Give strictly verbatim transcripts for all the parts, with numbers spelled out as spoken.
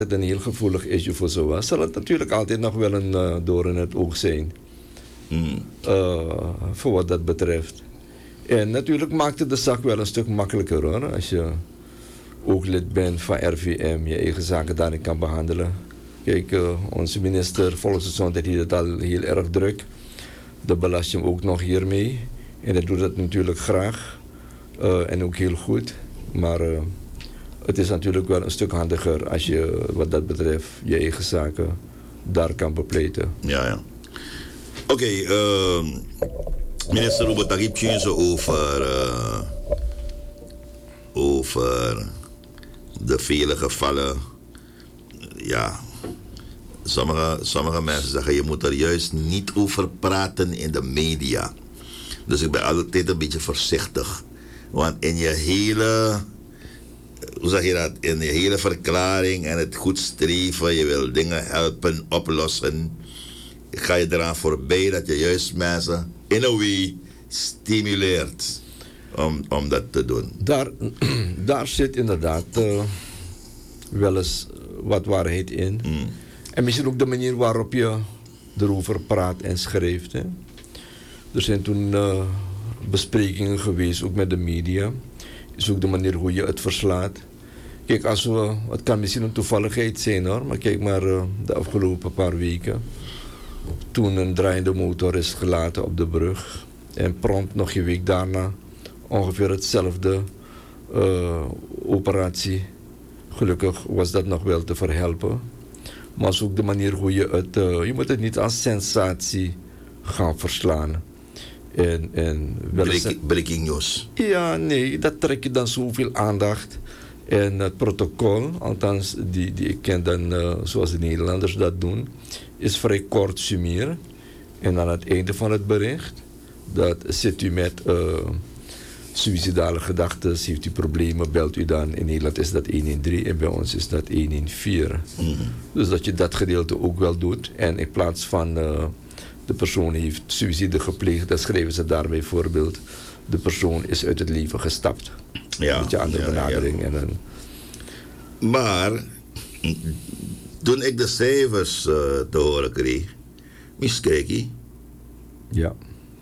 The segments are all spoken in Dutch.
het een heel gevoelig issue voor zo was, zal het natuurlijk altijd nog wel een uh, door in het oog zijn. Mm. Uh, voor wat dat betreft. En natuurlijk maakt het de zaak wel een stuk makkelijker hoor. Als je ook lid bent van R V M, je eigen zaken daarin kan behandelen. Kijk, uh, onze minister Volksgezondheid heeft het al heel erg druk. Dan belast je hem ook nog hiermee. En hij doet dat natuurlijk graag. Uh, en ook heel goed. Maar uh, het is natuurlijk wel een stuk handiger als je wat dat betreft je eigen zaken daar kan bepleiten. Ja, ja. Oké, okay, uh, minister Robert Tagipchenzo over, uh, over de vele gevallen. Ja, sommige, sommige mensen zeggen je moet er juist niet over praten in de media. Dus ik ben altijd een beetje voorzichtig. Want in je hele, hoe zeg je dat, in je hele verklaring en het goed streven, je wil dingen helpen, oplossen, ga je eraan voorbij dat je juist mensen in een way stimuleert om, om dat te doen. Daar, daar zit inderdaad uh, wel eens wat waarheid in. Mm. En misschien ook de manier waarop je erover praat en schrijft. Hè. Er zijn toen uh, besprekingen geweest, ook met de media. Is ook de manier hoe je het verslaat. Kijk, als we, het kan misschien een toevalligheid zijn hoor, maar kijk maar uh, de afgelopen paar weken. Toen een draaiende motor is gelaten op de brug. En prompt nog een week daarna ongeveer hetzelfde uh, operatie. Gelukkig was dat nog wel te verhelpen. Maar is ook de manier hoe je het... Uh, je moet het niet als sensatie gaan verslaan. En, en wel eens, breaking, breaking news. Ja, nee, dat trek je dan zoveel aandacht. En het protocol, althans die, die ik ken dan uh, zoals de Nederlanders dat doen, is vrij kort summeren. En aan het einde van het bericht, dat zit u met uh, suïcidale gedachten, heeft u problemen, belt u dan. In Nederland is dat honderddertien en bij ons is dat honderdveertien. Mm-hmm. Dus dat je dat gedeelte ook wel doet. En in plaats van uh, de persoon heeft suïcide gepleegd, dan schrijven ze daar bijvoorbeeld, de persoon is uit het leven gestapt. Ja, een beetje andere ja, benadering. ja. En een... Maar toen ik de cijfers uh, te horen kreeg, miskijkie, ja.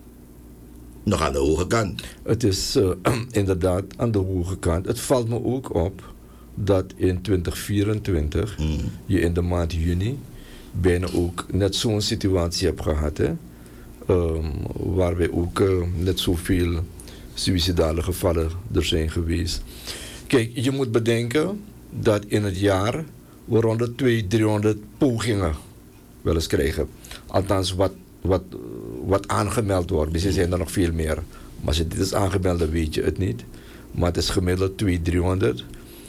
nog aan de hoge kant. Het is uh, inderdaad aan de hoge kant. Het valt me ook op dat in twintig vierentwintig Mm. je in de maand juni bijna ook net zo'n situatie hebt gehad. Hè? Um, waarbij ook uh, net zoveel suïcidale gevallen er zijn geweest. Kijk, je moet bedenken dat in het jaar we rond de tweehonderd, driehonderd pogingen wel eens krijgen. Althans, wat, wat, wat aangemeld wordt. Misschien zijn er nog veel meer. Maar als je dit is aangemeld, dan weet je het niet. Maar het is gemiddeld tweehonderd, driehonderd.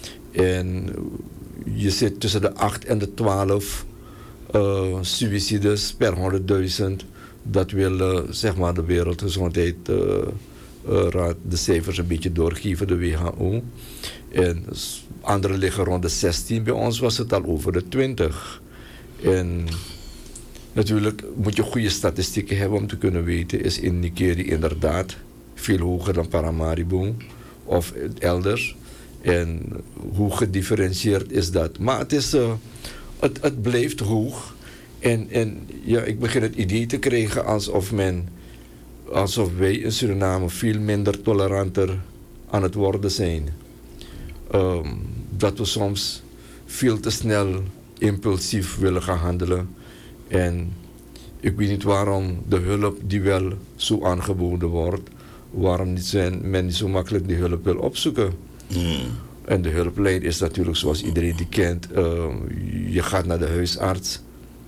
En je zit tussen de acht en de twaalf uh, suïcides per honderdduizend. Dat wil uh, zeg maar de Wereldgezondheid uh, uh, Raad de cijfers een beetje doorgeven, de W H O. En anderen liggen rond de zestien. Bij ons was het al over de twintig. En natuurlijk moet je goede statistieken hebben om te kunnen weten, is in Nikeri inderdaad veel hoger dan Paramaribo of elders. En hoe gedifferentieerd is dat? Maar het, is, uh, het, het blijft hoog. En, en ja, ik begin het idee te krijgen alsof men, alsof wij in Suriname veel minder toleranter aan het worden zijn. Um, dat we soms veel te snel impulsief willen gaan handelen. En ik weet niet waarom de hulp die wel zo aangeboden wordt, waarom niet zijn, men niet zo makkelijk die hulp wil opzoeken. Mm. En de hulplijn is natuurlijk zoals iedereen die kent. Uh, je gaat naar de huisarts.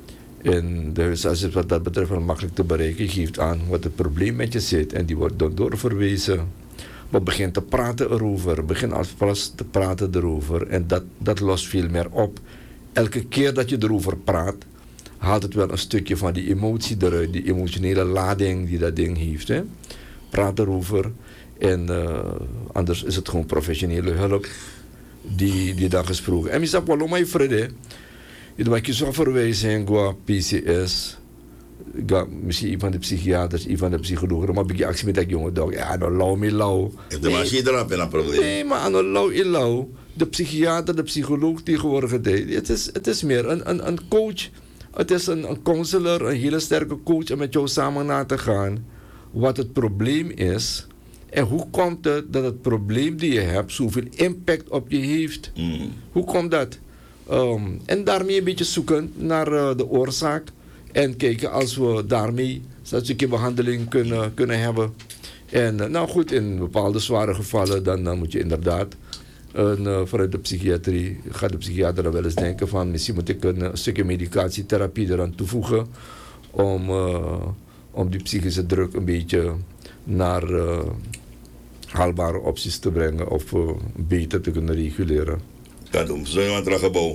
En de huisarts is wat dat betreft wel makkelijk te bereiken. Je geeft aan wat het probleem met je zit. En die wordt dan doorverwezen. Maar begint te praten erover. Begin alvast te praten erover. En dat, dat lost veel meer op. Elke keer dat je erover praat, haalt het wel een stukje van die emotie eruit. Die emotionele lading die dat ding heeft. Hè. Praat erover. En uh, anders is het gewoon professionele hulp die, die dan gesproken. En misschien wel om vrede. Je doet je zo verwijzen qua P C S. Ga, misschien een van de psychiaters, een van de psychologen. Maar begin actie met dat jonge dog. Ja, nou lauw me lauw. De machine erop en een probleem. Nee, maar nou lauw in lauw. de psychiater, de psycholoog tegenwoordig deed. Het is, het is meer een, een, een coach. Het is een, een counselor, een hele sterke coach om met jou samen na te gaan wat het probleem is. En hoe komt het dat het probleem die je hebt zoveel impact op je heeft? Mm. Hoe komt dat? Um, en daarmee een beetje zoeken naar uh, de oorzaak. En kijken als we daarmee een stukje behandeling kunnen, kunnen hebben. En uh, nou goed, in bepaalde zware gevallen dan, dan moet je inderdaad een, uh, vanuit de psychiatrie gaat de psychiater dan wel eens denken van misschien moet ik een, een stukje medicatietherapie eraan toevoegen om, uh, om die psychische druk een beetje naar uh, haalbare opties te brengen of uh, beter te kunnen reguleren. Dat doen ze aan het gebouw.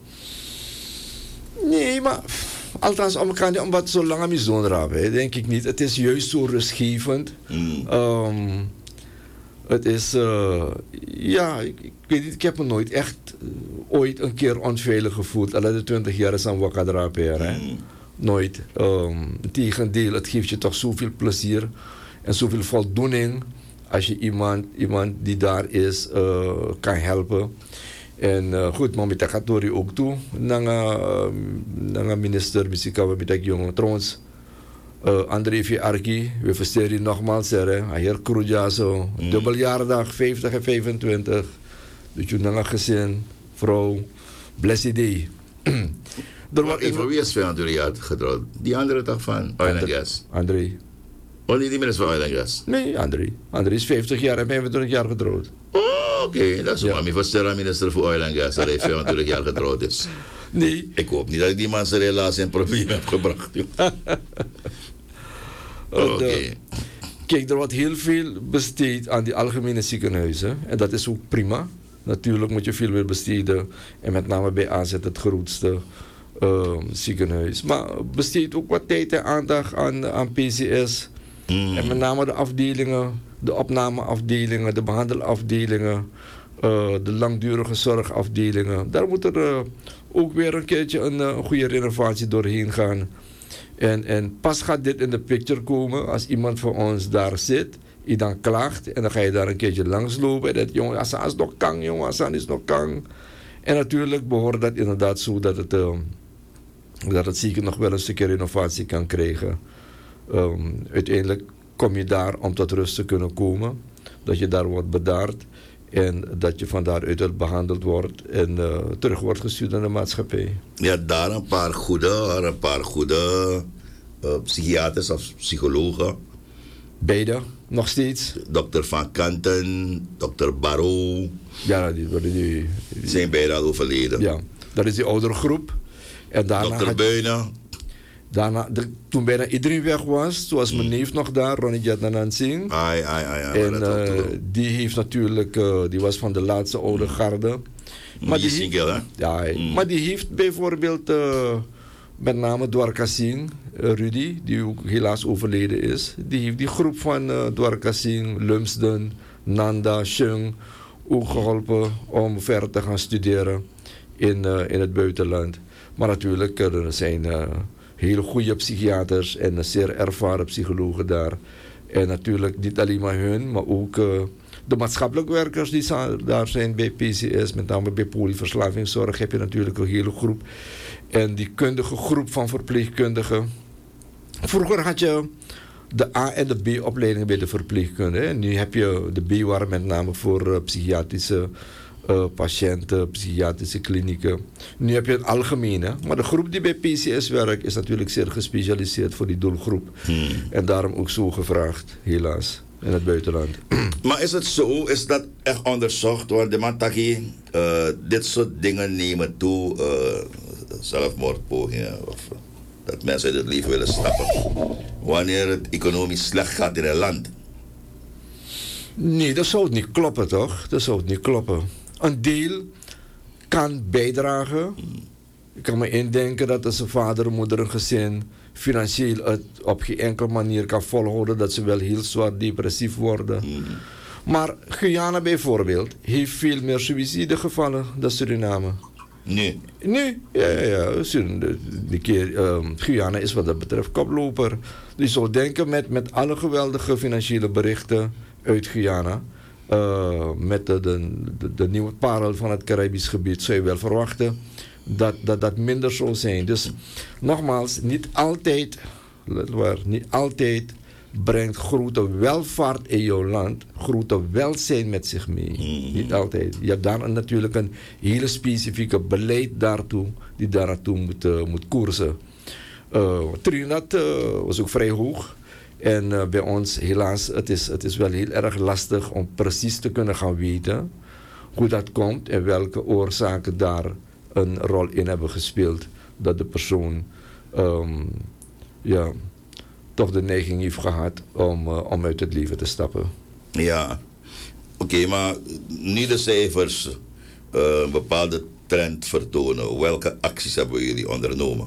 Nee, maar althans, omdat zo lang aan zo'n raam, denk ik niet. Het is juist zo rustgevend. Mm. Um, het is, uh, ja, ik, ik weet niet, ik heb me nooit echt uh, ooit een keer onveilig gevoeld. Al de twintig jaar is aan Wakadra hè. Mm. Nooit. Um, tegendeel, het geeft je toch zoveel plezier en zoveel voldoening als je iemand, iemand die daar is uh, kan helpen. En uh, goed, maar met gaat door ook toe. Naar uh, minister, misschien met dat jongen. Trouwens, uh, André V. Arki, we versteren nogmaals, heer Kruja zo. Mm. Dubbeljaardag, vijftig en vijfentwintig. Dus je naar gezin, vrouw, blessed day. Voor wie is vijfentwintig jaar getrouwd? Die andere toch van Oil and Gas? André. Oh, niet die minister van Oil and Gas? Nee, André. André is vijftig jaar en vijfentwintig jaar getrouwd. Oh, oké. Okay. Dat is ja. Maar voor minister voor Oil and Gas dat hij vijfentwintig jaar getrouwd is. Nee. Ik hoop niet dat ik die man zijn relatie in probleem heb gebracht. Oké. Okay. Kijk, er wordt heel veel besteed aan die algemene ziekenhuizen. En dat is ook prima. Natuurlijk moet je veel meer besteden. En met name bij A Z het grootste uh, ziekenhuis. Maar besteed ook wat tijd en aandacht aan, aan P C S. Mm. En met name de afdelingen, de opnameafdelingen, de behandelafdelingen, uh, de langdurige zorgafdelingen. Daar moet er uh, ook weer een keertje een, een goede renovatie doorheen gaan. En, en pas gaat dit in de picture komen als iemand van ons daar zit, die dan klaagt en dan ga je daar een keertje langslopen. En dat jongen, Assan is nog kang, jongen, Assan is nog kang. En natuurlijk behoort dat inderdaad zo dat het, uh, dat het zeker nog wel een stukje renovatie kan krijgen. Um, uiteindelijk kom je daar om tot rust te kunnen komen. Dat je daar wordt bedaard. En dat je van daaruit behandeld wordt en uh, terug wordt gestuurd naar de maatschappij. Ja, daar een paar goede, een paar goede uh, psychiaters of psychologen. Beide, nog steeds. dokter Van Kanten, dokter Barrow. Ja, die, die, die, die zijn beide al overleden. Ja, dat is die oudere groep. En dokter Beunen. Daarna, de, toen bijna iedereen weg was, toen was mijn mm. neef nog daar, Ronnie Jatnanan Singh. Ai, ai, ai, ai, en uh, die heeft natuurlijk, uh, die was van de laatste oude mm. garde. Maar die, die single, hè? Ja, mm. maar die heeft bijvoorbeeld, uh, met name Dwarka Singh, uh, Rudy, die ook helaas overleden is. Die heeft die groep van uh, Dwarka Singh, Lumsden, Nanda, Shung ook geholpen om verder te gaan studeren in, uh, in het buitenland. Maar natuurlijk, er zijn Uh, hele goede psychiaters en zeer ervaren psychologen daar. En natuurlijk niet alleen maar hun, maar ook uh, de maatschappelijke werkers die daar zijn bij P C S, met name bij polyverslavingszorg heb je natuurlijk een hele groep. En die kundige groep van verpleegkundigen. Vroeger had je de A- en de B-opleidingen bij de verpleegkunde. En nu heb je de B waren met name voor uh, psychiatrische Uh, patiënten, psychiatrische klinieken. Nu heb je het algemene. Maar de groep die bij P C S werkt is natuurlijk zeer gespecialiseerd voor die doelgroep. Hmm. En daarom ook zo gevraagd, helaas, in het buitenland. Maar is het zo, is dat echt onderzocht? Want de Mataki, uh, dit soort dingen nemen toe, uh, zelfmoordpogingen, of uh, dat mensen het leven willen stappen, wanneer het economisch slecht gaat in een land. Nee, dat zou het niet kloppen, toch? Dat zou het niet kloppen. Een deel kan bijdragen. Ik kan me indenken dat als een vader, een moeder, een gezin financieel het op geen enkele manier kan volhouden, dat ze wel heel zwaar depressief worden. Mm. Maar Guyana bijvoorbeeld heeft veel meer suïcidegevallen dan Suriname. Nee. Nee, ja, ja, ja. Die keer, um, Guyana is wat dat betreft koploper. Dus je zou denken met, met alle geweldige financiële berichten uit Guyana, uh, met de, de, de, de nieuwe parel van het Caribisch gebied zou je wel verwachten dat dat, dat minder zal zijn. Dus nogmaals, niet altijd, niet altijd brengt grote welvaart in jouw land grote welzijn met zich mee. Mm-hmm. Niet altijd. Je hebt daar natuurlijk een hele specifieke beleid daartoe, die daar naartoe moet, uh, moet koersen. Uh, Trinidad uh, was ook vrij hoog. En uh, bij ons, helaas, het is, het is wel heel erg lastig om precies te kunnen gaan weten hoe dat komt en welke oorzaken daar een rol in hebben gespeeld. Dat de persoon um, ja, toch de neiging heeft gehad om, uh, om uit het leven te stappen. Ja, oké, okay, maar nu de cijfers uh, een bepaalde trend vertonen. Welke acties hebben jullie ondernomen?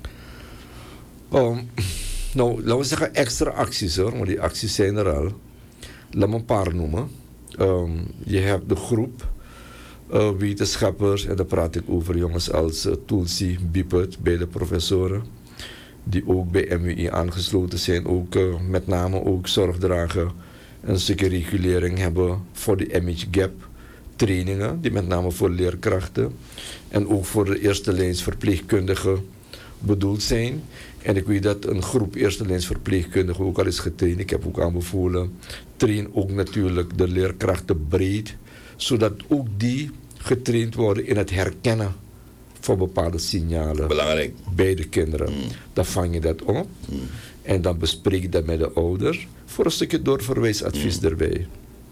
Um, nou, laten we zeggen extra acties hoor, maar die acties zijn er al. Laat me een paar noemen. Um, je hebt de groep uh, wetenschappers, en daar praat ik over jongens als uh, Tulsi Biepert, beide professoren, die ook bij M U I aangesloten zijn, ook uh, met name ook zorg dragen en een stukje regulering hebben voor de image gap trainingen, die met name voor leerkrachten en ook voor de eerste lijns verpleegkundigen bedoeld zijn. En ik weet dat een groep eerste lijns verpleegkundigen ook al is getraind. Ik heb ook aanbevolen, train ook natuurlijk de leerkrachten breed, zodat ook die getraind worden in het herkennen van bepaalde signalen. Belangrijk. Bij de kinderen. Mm. Dan vang je dat op mm. en dan bespreek je dat met de ouder voor een stukje doorverwijsadvies mm. erbij.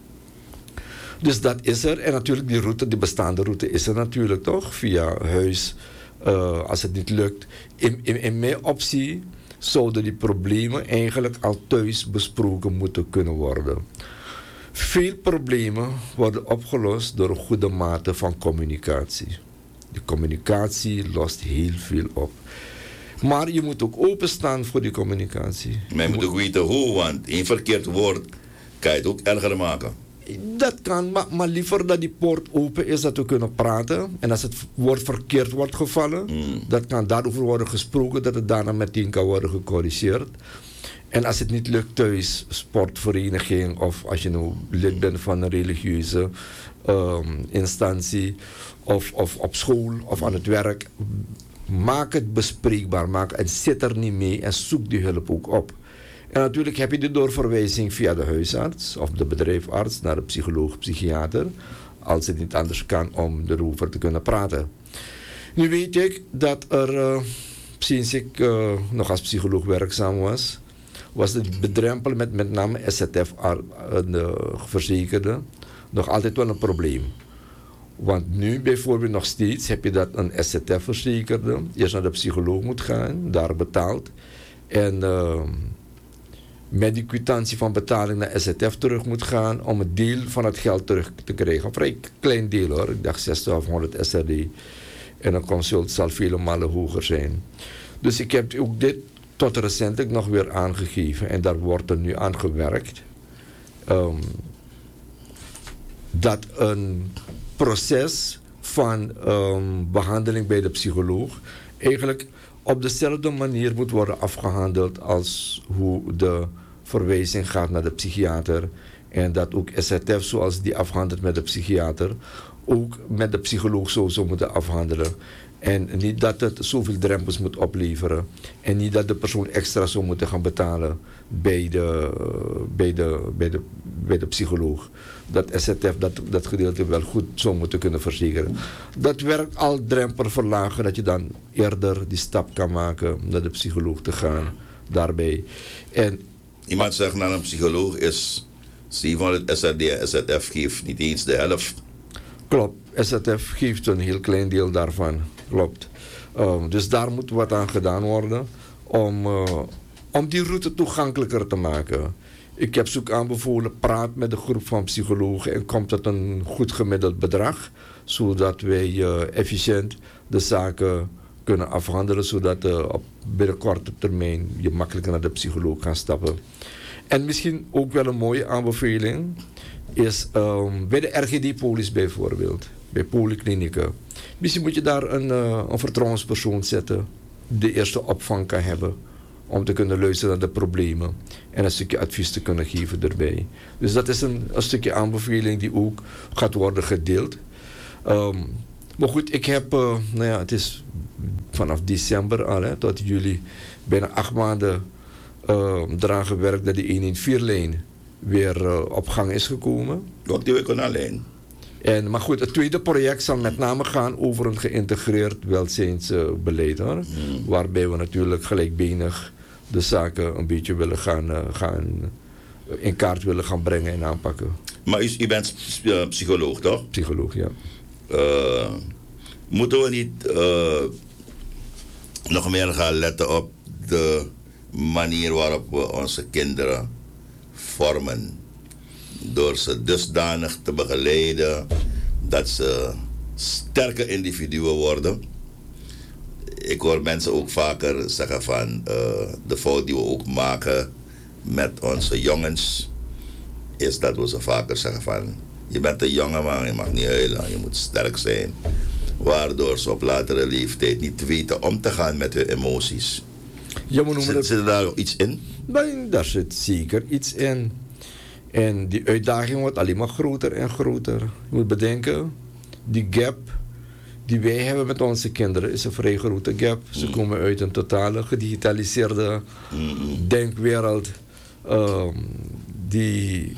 Dus dat is er. En natuurlijk die route, die bestaande route is er natuurlijk toch, via huis. Uh, als het niet lukt. In, in, in mijn optie zouden die problemen eigenlijk al thuis besproken moeten kunnen worden. Veel problemen worden opgelost door een goede mate van communicatie. De communicatie lost heel veel op. Maar je moet ook openstaan voor die communicatie. Maar je moet ook weten hoe, want één verkeerd woord kan je het ook erger maken. Dat kan, maar, maar liever dat die poort open is, dat we kunnen praten. En als het woord verkeerd wordt gevallen, mm. dat kan daarover worden gesproken, dat het daarna meteen kan worden gecorrigeerd. En als het niet lukt thuis, sportvereniging of als je nou lid bent van een religieuze um, instantie of, of op school of aan het werk, maak het bespreekbaar, maak, en zit er niet mee en zoek die hulp ook op. En natuurlijk heb je de doorverwijzing via de huisarts of de bedrijfarts naar de psycholoog, psychiater, als het niet anders kan om erover te kunnen praten. Nu weet ik dat er, uh, sinds ik uh, nog als psycholoog werkzaam was, was het bedrempelen met met name S Z F uh, verzekerden nog altijd wel een probleem. Want nu bijvoorbeeld nog steeds heb je dat een S Z F-verzekerde eerst naar de psycholoog moet gaan, daar betaalt. En uh, met die kwitantie van betaling naar S Z F terug moet gaan om een deel van het geld terug te krijgen. Een vrij klein deel hoor, ik dacht zesduizendvijfhonderd S R D. En een consult zal vele malen hoger zijn. Dus ik heb ook dit tot recentelijk nog weer aangegeven en daar wordt er nu aan gewerkt. Um, dat een proces van um, behandeling bij de psycholoog eigenlijk op dezelfde manier moet worden afgehandeld als hoe de verwijzing gaat naar de psychiater. En dat ook S Z F, zoals die afhandelt met de psychiater, ook met de psycholoog zo zou moeten afhandelen. En niet dat het zoveel drempels moet opleveren. En niet dat de persoon extra zou moeten gaan betalen bij de, bij de, bij de, bij de psycholoog. Dat S Z F dat, dat gedeelte wel goed zou moeten kunnen verzekeren. Dat werkt al drempel verlagen, dat je dan eerder die stap kan maken naar de psycholoog te gaan daarbij. En iemand zegt naar een psycholoog is zevenhonderd S R D en S Z F geeft niet eens de helft. Klopt, S Z F geeft een heel klein deel daarvan. Klopt. Um, dus daar moet wat aan gedaan worden om, uh, om die route toegankelijker te maken. Ik heb zoek aanbevolen, praat met de groep van psychologen en komt tot een goed gemiddeld bedrag, zodat wij uh, efficiënt de zaken kunnen afhandelen, zodat uh, op binnen korte termijn je makkelijker naar de psycholoog kan stappen. En misschien ook wel een mooie aanbeveling is um, bij de R G D-polis bijvoorbeeld, bij polyklinieken. Misschien moet je daar een, uh, een vertrouwenspersoon zetten die de eerste opvang kan hebben om te kunnen luisteren naar de problemen en een stukje advies te kunnen geven erbij. Dus dat is een, een stukje aanbeveling die ook gaat worden gedeeld. Um, maar goed, ik heb, uh, nou ja, het is vanaf december al hè, tot juli bijna acht maanden uh, eraan gewerkt dat die honderdvierlijn weer uh, op gang is gekomen. Ook die week alleen. En, maar goed, het tweede project zal met name gaan over een geïntegreerd welzijnsbeleid. Hoor. Mm. Waarbij we natuurlijk gelijkbenig de zaken een beetje willen gaan, uh, gaan in kaart willen gaan brengen en aanpakken. Maar u, u bent uh, psycholoog, toch? Psycholoog, ja. Uh, moeten we niet uh, nog meer gaan letten op de manier waarop we onze kinderen vormen? Door ze dusdanig te begeleiden dat ze sterke individuen worden. Ik hoor mensen ook vaker zeggen van uh, de fout die we ook maken met onze jongens is dat we ze vaker zeggen van je bent een jongen man, je mag niet huilen, je moet sterk zijn. Waardoor ze op latere leeftijd niet weten om te gaan met hun emoties. Ja, maar zit, dat... zit er daar iets in? Nee, daar zit zeker iets in. En die uitdaging wordt alleen maar groter en groter. Je moet bedenken, die gap die wij hebben met onze kinderen is een vrij grote gap. Ze mm. komen uit een totale gedigitaliseerde mm. denkwereld. Um, die...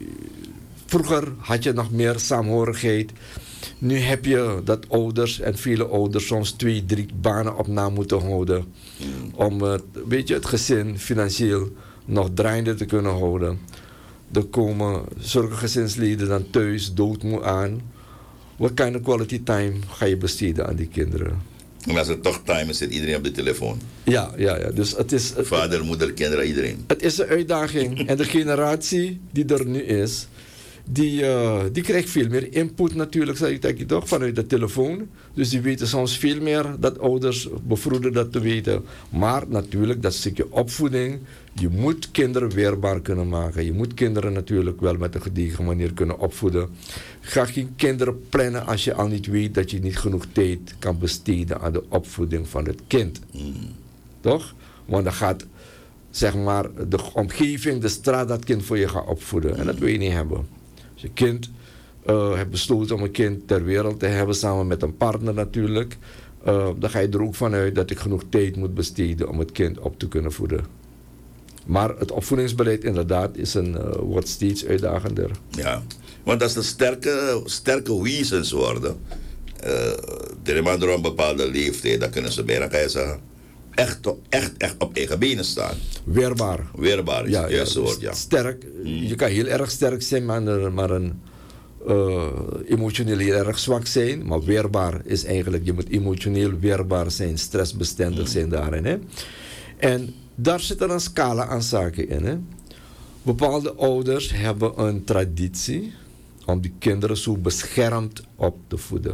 Vroeger had je nog meer saamhorigheid. Nu heb je dat ouders en vele ouders soms twee, drie banen op na moeten houden. Mm. Om het, weet je, het gezin financieel nog draaiende te kunnen houden. Er komen zulke gezinsleden dan thuis doodmoe aan. What kind of quality time ga je besteden aan die kinderen? Maar als er toch time is, zit iedereen op de telefoon. Ja, ja, ja. Dus het is... Het, Vader, moeder, kinderen, iedereen. Het is een uitdaging. En de generatie die er nu is, die, uh, die krijgt veel meer input natuurlijk, zeg ik toch, vanuit de telefoon. Dus die weten soms veel meer dat ouders bevroeden dat te weten. Maar natuurlijk, dat stukje opvoeding, je moet kinderen weerbaar kunnen maken. Je moet kinderen natuurlijk wel met een gedegen manier kunnen opvoeden. Ga geen kinderen plannen als je al niet weet dat je niet genoeg tijd kan besteden aan de opvoeding van het kind. Mm. Toch? Want dan gaat, zeg maar, de omgeving, de straat, dat kind voor je gaat opvoeden. Mm. En dat wil je niet hebben. Als je kind uh, hebt besloten om een kind ter wereld te hebben, samen met een partner natuurlijk, uh, dan ga je er ook vanuit dat ik genoeg tijd moet besteden om het kind op te kunnen voeden. Maar het opvoedingsbeleid inderdaad is een, uh, wordt steeds uitdagender. Ja, want als er sterke, sterke wezens worden, uh, helemaal door een bepaalde leeftijd, dan kunnen ze bijna zeggen, echt, echt, echt op eigen benen staan. Weerbaar. Weerbaar is ja, het juiste ja, woord, ja. Sterk, hmm. Je kan heel erg sterk zijn, maar, maar een uh, emotioneel heel erg zwak zijn. Maar weerbaar is eigenlijk, je moet emotioneel weerbaar zijn, stressbestendig hmm. zijn daarin. Hè? En daar zit er een scala aan zaken in. Hè? Bepaalde ouders hebben een traditie om die kinderen zo beschermd op te voeden.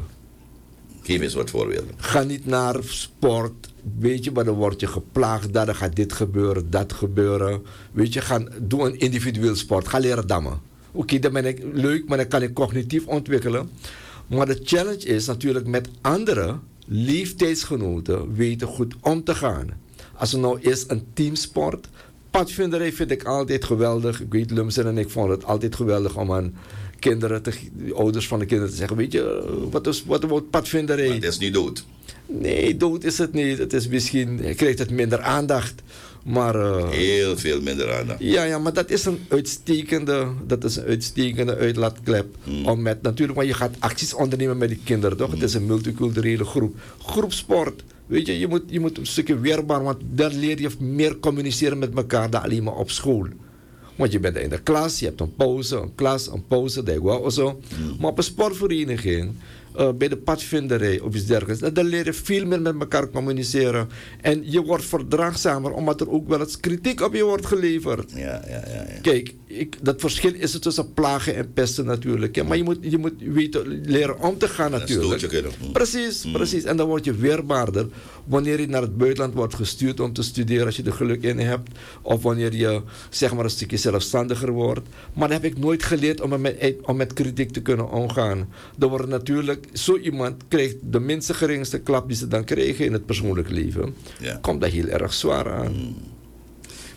Geef eens wat voorbeelden. Ga niet naar sport. Weet je, maar dan word je geplaagd. Dan gaat dit gebeuren, dat gebeuren. Weet je, ga, doe een individueel sport. Ga leren dammen. Oké, okay, dan ben ik leuk, maar dan kan ik cognitief ontwikkelen. Maar de challenge is natuurlijk met andere leeftijdsgenoten weten goed om te gaan. Als er nou is een teamsport. Padvinderij vind ik altijd geweldig. Ik weet, Lumsen en ik vonden het altijd geweldig om aan kinderen, te, ouders van de kinderen te zeggen, weet je, wat is wat wordt padvinderij? Maar het is niet dood. Nee, dood is het niet. Het is misschien, je krijgt het minder aandacht. Maar, uh, heel veel minder aandacht. Ja, ja, maar dat is een uitstekende, dat is een uitstekende uitlaatklep. Mm. Om met, natuurlijk, maar je gaat acties ondernemen met die kinderen, toch? Mm. Het is een multiculturele groep. Groepsport. Weet je, je moet, je moet een stukje weerbaar, want daar leer je meer communiceren met elkaar dan alleen maar op school. Want je bent in de klas, je hebt een pauze, een klas, een pauze, dat wel of zo. Mm. Maar op een sportvereniging, uh, bij de padvinderij of iets dergelijks, dan leer je veel meer met elkaar communiceren. En je wordt verdraagzamer, omdat er ook wel eens kritiek op je wordt geleverd. Ja, ja, ja, ja. Kijk, ik, dat verschil is er tussen plagen en pesten natuurlijk. Ja, maar je moet, je moet weten, leren om te gaan natuurlijk. Mm. Precies, mm. precies. En dan word je weerbaarder wanneer je naar het buitenland wordt gestuurd om te studeren als je er geluk in hebt. Of wanneer je, zeg maar, een stukje zelfstandiger wordt. Maar dan heb ik nooit geleerd om met, om met kritiek te kunnen omgaan. Er wordt natuurlijk, zo iemand krijgt de minste geringste klap die ze dan krijgen in het persoonlijk leven. Ja. Komt dat heel erg zwaar aan. Mm.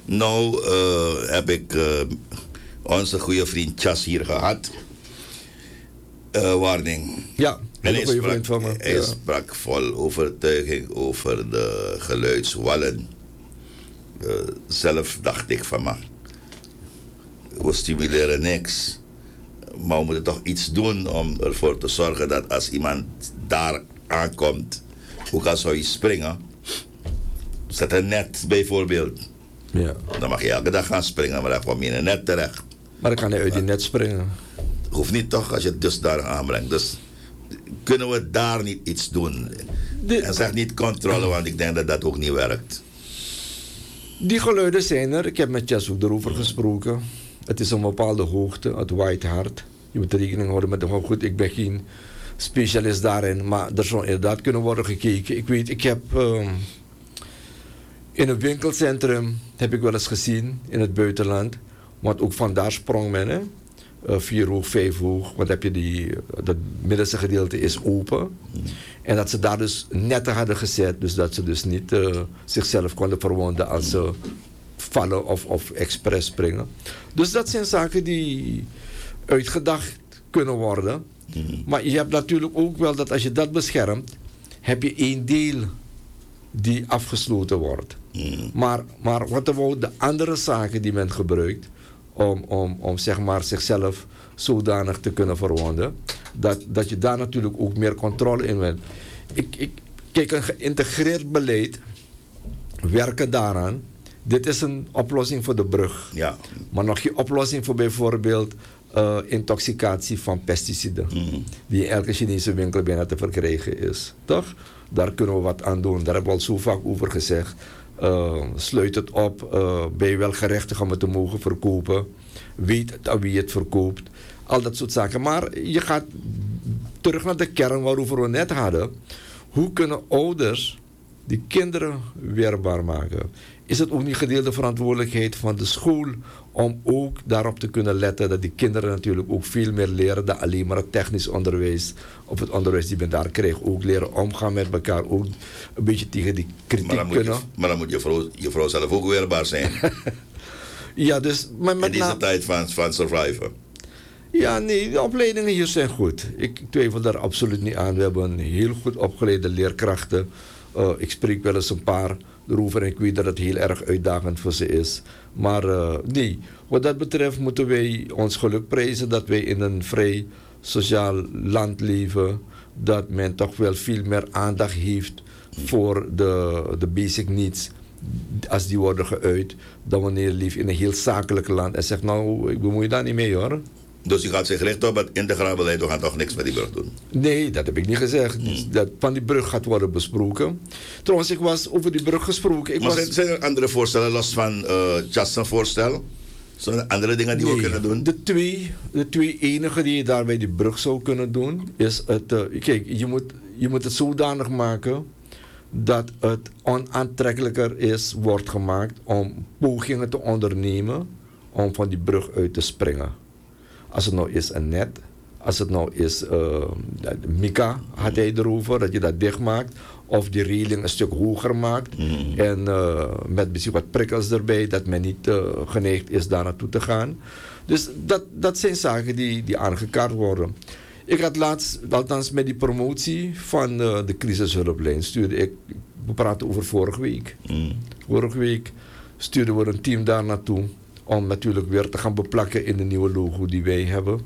Nou uh, heb ik uh, onze goede vriend Chas hier gehad. Uh, warning. Ja, en hij, goede sprak, vriend van me. hij Ja. sprak vol overtuiging over de geluidswallen. Uh, zelf dacht ik van, maar we stimuleren niks. Maar we moeten toch iets doen om ervoor te zorgen dat als iemand daar aankomt, ook al zou je springen, zet een net bijvoorbeeld. Ja. Dan mag je elke dag gaan springen, maar dan kom je in een net terecht. Maar dan kan hij uit die net springen. Hoeft niet toch als je het dus daar aanbrengt. Dus kunnen we daar niet iets doen? De, en zeg niet controle, want ik denk dat dat ook niet werkt. Die geluiden zijn er. Ik heb met Jess ook erover gesproken. Het is een bepaalde hoogte, het waait hard. Je moet rekening houden met de goed. Ik ben geen specialist daarin, maar er zou inderdaad kunnen worden gekeken. Ik weet, ik heb um, in een winkelcentrum heb ik wel eens gezien in het buitenland, want ook vandaar sprong men, hè? Uh, vier hoog, vijf hoog, want heb je die, dat middenste gedeelte is open. Mm. En dat ze daar dus netten hadden gezet, dus dat ze dus niet uh, zichzelf konden verwonden als ze vallen of, of expres springen. Dus dat zijn zaken die uitgedacht kunnen worden. Mm. Maar je hebt natuurlijk ook wel dat als je dat beschermt, heb je één deel die afgesloten wordt. Mm. Maar, maar wat er de andere zaken die men gebruikt om, om, om zeg maar zichzelf zodanig te kunnen verwonden, dat, dat je daar natuurlijk ook meer controle in hebt. Ik, ik, kijk, een geïntegreerd beleid, werken daaraan. Dit is een oplossing voor de brug. Ja. Maar nog geen oplossing voor bijvoorbeeld uh, intoxicatie van pesticiden. Mm. Die in elke Chinese winkel bijna te verkrijgen is. Toch? Daar kunnen we wat aan doen. Daar hebben we al zo vaak over gezegd. Uh, sluit het op. Uh, ben je wel gerechtig om het te mogen verkopen? Weet aan wie het verkoopt. Al dat soort zaken. Maar je gaat terug naar de kern waarover we net hadden. Hoe kunnen ouders die kinderen weerbaar maken? Is het ook niet gedeelde verantwoordelijkheid van de school om ook daarop te kunnen letten dat die kinderen natuurlijk ook veel meer leren dan alleen maar het technisch onderwijs of het onderwijs die men daar krijgt. Ook leren omgaan met elkaar, ook een beetje tegen die kritiek maar dan kunnen. Moet je, maar dan moet je vrouw, je vrouw zelf ook weerbaar zijn. Ja, dus... Maar met in deze tijd van, van surviven. Ja, nee, de opleidingen hier zijn goed. Ik twijfel daar absoluut niet aan. We hebben heel goed opgeleide leerkrachten. Uh, ik spreek wel eens een paar erover en ik weet dat het heel erg uitdagend voor ze is. Maar uh, nee, wat dat betreft moeten wij ons geluk prijzen dat wij in een vrij sociaal land leven. Dat men toch wel veel meer aandacht heeft voor de, de basic needs als die worden geuit, dan wanneer je leeft in een heel zakelijk land en zegt nou, ik bemoei daar niet mee hoor. Dus je gaat zich richten op het integraal beleid, we gaan toch niks met die brug doen? Nee, dat heb ik niet gezegd. Hmm. Dat van die brug gaat worden besproken. Trouwens, ik was over die brug gesproken. Ik maar was... zijn, zijn er andere voorstellen, los van uh, Justin's voorstel? Zijn er andere dingen die nee, we kunnen doen? De twee, de twee enige die je daar bij die brug zou kunnen doen, is het... Uh, kijk, je moet, je moet het zodanig maken dat het onaantrekkelijker is, wordt gemaakt om pogingen te ondernemen om van die brug uit te springen. Als het nou is een net, als het nou is uh, mica, had hij erover, dat je dat dicht maakt, of die reling een stuk hoger maakt mm. en uh, met misschien wat prikkels erbij, dat men niet uh, geneigd is daar naartoe te gaan. Dus dat, dat zijn zaken die, die aangekaart worden. Ik had laatst, althans met die promotie van uh, de crisishulplijn, stuurde ik, we praten over vorige week. Mm. Vorige week stuurden we een team daar naartoe om natuurlijk weer te gaan beplakken in de nieuwe logo die wij hebben.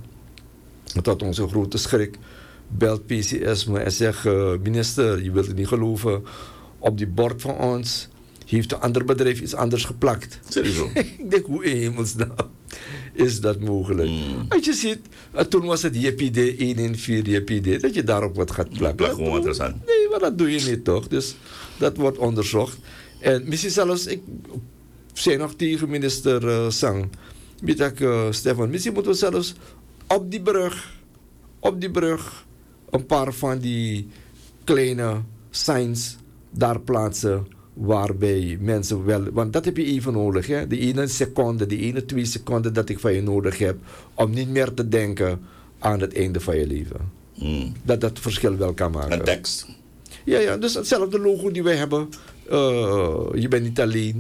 Tot onze grote schrik belt P C S me en zegt, uh, minister, je wilt het niet geloven, op die bord van ons heeft een ander bedrijf iets anders geplakt. Serieus? Ik denk, hoe in hemelsnaam is dat mogelijk? Mm. Als je ziet, uh, toen was het J P D honderdvier J P D, dat je daarop wat gaat plakken. Plak gewoon interessant. Nee, maar dat doe je niet toch? Dus dat wordt onderzocht. En misschien zelfs, ik zei nog tegen minister uh, Sang, weet ik, uh, Stefan, misschien moeten we zelfs op die brug, op die brug, een paar van die kleine signs daar plaatsen, waarbij mensen wel, want dat heb je even nodig, hè? Die ene seconde, die ene twee seconden dat ik van je nodig heb, om niet meer te denken aan het einde van je leven. Mm. Dat dat verschil wel kan maken. Een tekst. Ja, ja, dus hetzelfde logo die wij hebben, uh, je bent niet alleen.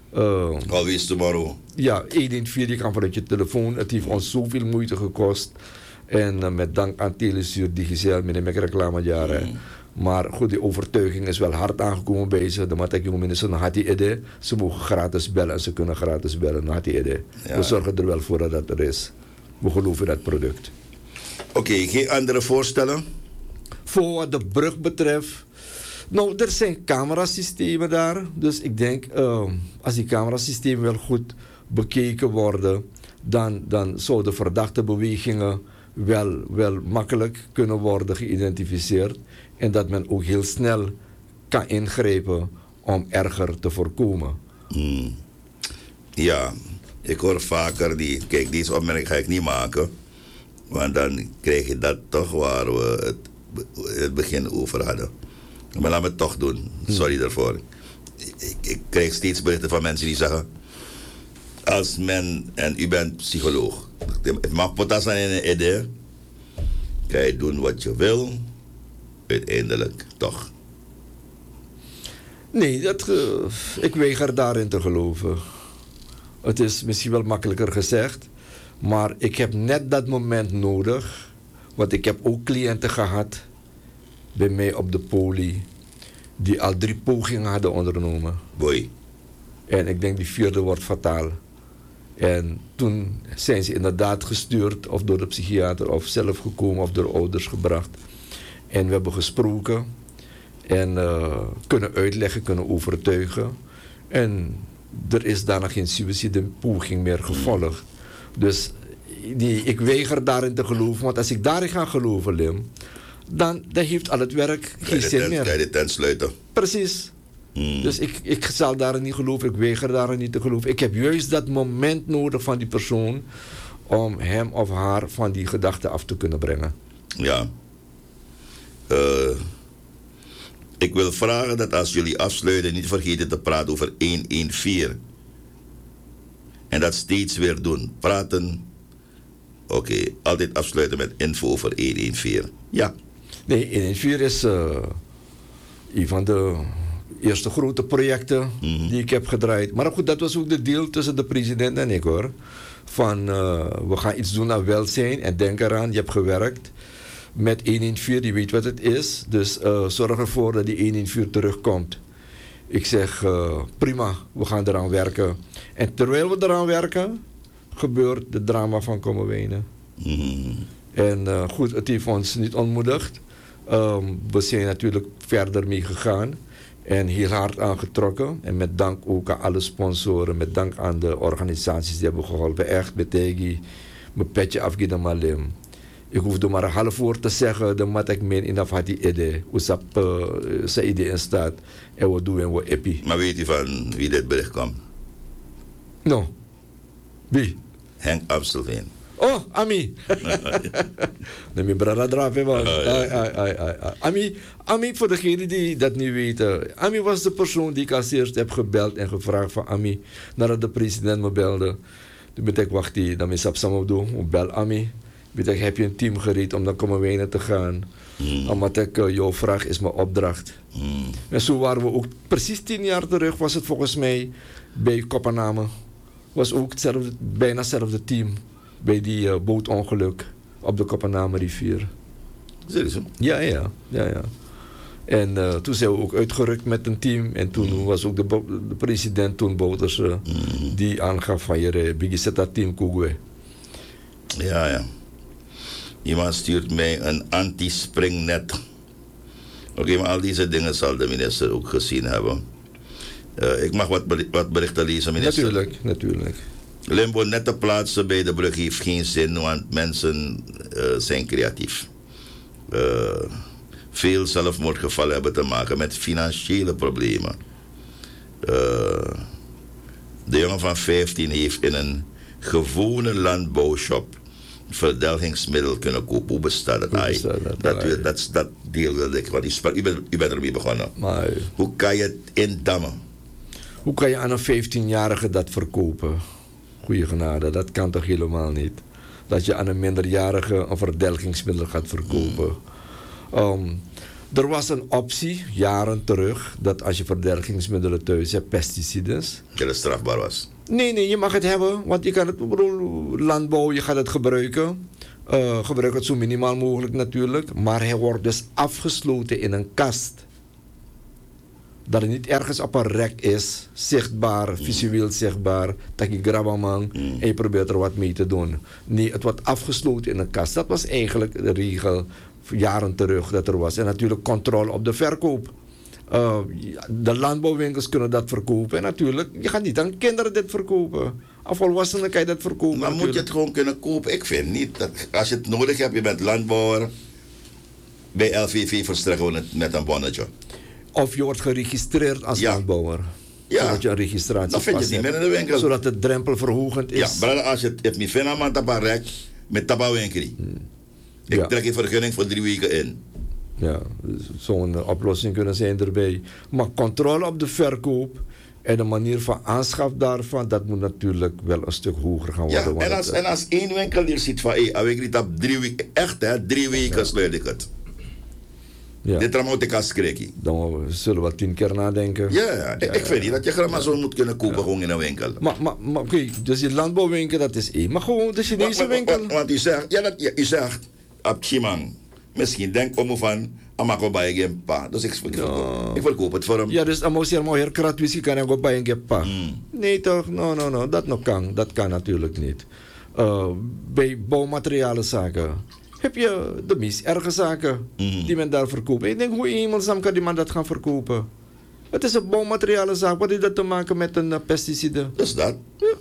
Uh, Always tomorrow. Ja, honderdvierzehn, je kan vanuit je telefoon. Het heeft ons zoveel moeite gekost. En uh, met dank aan Telesuur Digicel, meneer Mek reclame jaren. Mm. Maar goed, die overtuiging is wel hard aangekomen bij ze. De matak jonge mensen had die idee. Ze mogen gratis bellen en ze kunnen gratis bellen. Had die idee. Ja. We zorgen er wel voor dat dat er is. We geloven in dat product. Oké, okay, geen andere voorstellen? Voor wat de brug betreft. Nou, er zijn camerasystemen daar. Dus ik denk, uh, als die camerasystemen wel goed bekeken worden, dan, dan zouden verdachte bewegingen wel, wel makkelijk kunnen worden geïdentificeerd. En dat men ook heel snel kan ingrijpen om erger te voorkomen. Hmm. Ja, ik hoor vaker die... Kijk, deze opmerking ga ik niet maken. Want dan krijg je dat toch waar we het, het begin over hadden. Maar laat me het toch doen. Sorry hmm. daarvoor. Ik, ik krijg steeds berichten van mensen die zeggen... Als men... En u bent psycholoog. Het mag potas zijn in een idee. Kan je doen wat je wil... Uiteindelijk toch. Nee, dat, uh, ik weiger daarin te geloven. Het is misschien wel makkelijker gezegd. Maar ik heb net dat moment nodig. Want ik heb ook cliënten gehad. Bij mij op de poli. Die al drie pogingen hadden ondernomen. Boy. En ik denk die vierde wordt fataal. En toen zijn ze inderdaad gestuurd. Of door de psychiater. Of zelf gekomen. Of door ouders gebracht. En we hebben gesproken en uh, kunnen uitleggen, kunnen overtuigen. En er is daarna geen suïcidepoging meer gevolgd. Dus die, ik weiger daarin te geloven, want als ik daarin ga geloven, Lim, dan, dan heeft al het werk geen zin meer. Kan je de tent sluiten? Precies. Mm. Dus ik, ik zal daarin niet geloven, ik weiger daarin niet te geloven. Ik heb juist dat moment nodig van die persoon om hem of haar van die gedachte af te kunnen brengen. Ja. Uh, ik wil vragen dat als jullie afsluiten niet vergeten te praten over honderdveertien. En dat steeds weer doen. Praten. Oké, okay, altijd afsluiten met info over honderdveertien. Ja. Nee, honderdveertien is uh, een van de eerste grote projecten mm-hmm. die ik heb gedraaid. Maar goed, dat was ook de deal tussen de president en ik hoor. Van uh, we gaan iets doen aan welzijn en denk eraan, je hebt gewerkt. Met honderdveertien, die weet wat het is. Dus uh, zorg ervoor dat die honderdveertien terugkomt. Ik zeg, uh, prima, we gaan eraan werken. En terwijl we eraan werken, gebeurt de drama van Kommerwijnen. Mm. En uh, goed, het heeft ons niet ontmoedigd. Um, we zijn natuurlijk verder mee gegaan. En heel hard aangetrokken. En met dank ook aan alle sponsoren. Met dank aan de organisaties die hebben geholpen. Echt, Betegi, mijn petje afgeven Malim. Ik hoefde maar een half woord te zeggen, dan moet ik meen in dat had die idee. Hoe zap zijn idee in staat. En we doen en we epi. Maar weet je van wie dit bericht kwam? No. Wie? Henk Amstelveen. Oh, Ami. Dan mijn brada drapen man. Ami, Ami, voor degenen die dat niet weten. Ami was de persoon die ik als eerst heb gebeld en gevraagd van Ami. Nadat de president me belde. Toen ben ik wacht, dan ben ik samen doen. Bel Ami. Weet ik, heb je een team gereed om naar Kommerwijnen te gaan? Mm. Omdat ik uh, jouw vraag is mijn opdracht. Mm. En zo waren we ook precies tien jaar terug, was het volgens mij bij Koppename. Was ook hetzelfde, bijna hetzelfde team bij die uh, bootongeluk op de Koppename rivier. Serieus? Ja, ja, ja, ja. En uh, toen zijn we ook uitgerukt met een team. En toen mm. was ook de, de president toen Bouters uh, mm. die aangaf van je Biggie team Kugwe. Ja, ja. Iemand stuurt mij een anti-springnet. Oké, okay, maar al deze dingen zal de minister ook gezien hebben. Uh, ik mag wat, beri- wat berichten lezen, minister. Natuurlijk, natuurlijk. Limbo net te plaatsen bij de brug heeft geen zin, want mensen uh, zijn creatief. Uh, veel zelfmoordgevallen hebben te maken met financiële problemen. Uh, de jongen van vijftien heeft in een gewone landbouwshop verdelgingsmiddel kunnen kopen. Hoe bestaat dat? Ai, dat, dat, dat, dat, dat deel wilde ik. Want u, u, bent, u bent ermee begonnen. Maar, hoe kan je het indammen? Hoe kan je aan een vijftienjarige dat verkopen? Goeie genade, dat kan toch helemaal niet? Dat je aan een minderjarige een verdelgingsmiddel gaat verkopen. Mm. Um, Er was een optie, jaren terug, dat als je verdedigingsmiddelen thuis hebt, pesticides. Dat het strafbaar was. Nee, nee, je mag het hebben, want je kan het, ik bedoel, landbouw, je gaat het gebruiken. Uh, gebruik het zo minimaal mogelijk natuurlijk. Maar hij wordt dus afgesloten in een kast. Dat het niet ergens op een rek is, zichtbaar, mm. visueel zichtbaar, dat je grabamang mm. en je probeert er wat mee te doen. Nee, het wordt afgesloten in een kast. Dat was eigenlijk de regel jaren terug dat er was. En natuurlijk controle op de verkoop. Uh, de landbouwwinkels kunnen dat verkopen. En natuurlijk, je gaat niet aan kinderen dit verkopen. Of volwassenen kan je dat verkopen. Maar natuurlijk. Moet je het gewoon kunnen kopen? Ik vind niet. Dat als je het nodig hebt, je bent landbouwer. Bij L V V verstrekken we het met een bonnetje. Of je wordt geregistreerd als ja. landbouwer. Ja. Zodat je een registratie dan vind je het niet meer in de winkel. Zodat de drempel verhogend is. Ja, brother, als je het niet vindt aan tabarek met tabawinkel. Hmm. Ik ja. trek je vergunning voor drie weken in. Ja, zo'n oplossing kunnen zijn erbij. Maar controle op de verkoop en de manier van aanschaf daarvan, dat moet natuurlijk wel een stuk hoger gaan worden. Ja, en als, en als één winkel hier ziet van, hé, hey, ik niet op drie weken, echt hè, drie weken ja. sluit ik het. Ja. Dit raam moet ik als kreekie. Dan zullen we tien keer nadenken. Ja, ja. ik, ik vind niet dat je gramma zo moet kunnen kopen ja. gewoon in een winkel. Maar, maar, maar oké, okay, dus die landbouwwinkel, dat is één. Maar gewoon de Chinese winkel. Want, want u zegt, ja, dat, ja, u zegt, op Chimang, misschien denk om van, amako bij geen pa. Dus ik, ik, no. ik verkoop het voor hem. Ja, dus amos hier maar hier kratwisi kan ik bij geen pa. Mm. Nee toch, no, no, no, dat nog kan. Dat kan natuurlijk niet. Uh, bij bouwmaterialenzaken heb je de meest erge zaken mm. die men daar verkoopt. Ik denk, hoe eenmaal kan die man dat gaan verkopen? Het is een bouwmaterialenzaak. Wat heeft dat te maken met een uh, pesticide? Dat is dat. Ja.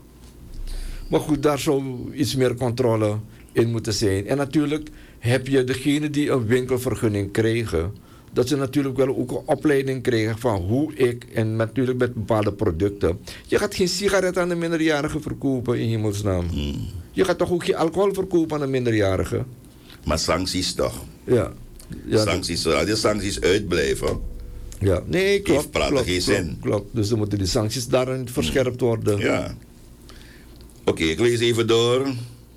Maar goed, daar zou iets meer controle in moeten zijn. En natuurlijk heb je degene die een winkelvergunning kregen, dat ze natuurlijk wel ook een opleiding kregen van hoe ik, en natuurlijk met bepaalde producten. Je gaat geen sigaret aan de minderjarigen verkopen in hemelsnaam. Mm. Je gaat toch ook geen alcohol verkopen aan de minderjarigen? Maar sancties toch? Ja. ja sancties, als die sancties uitblijven, ja. Nee, klopt. praat klopt, geen klopt, zin. Klopt. Dus dan moeten die sancties daarin verscherpt worden. Ja. Oké, okay, ik lees even door.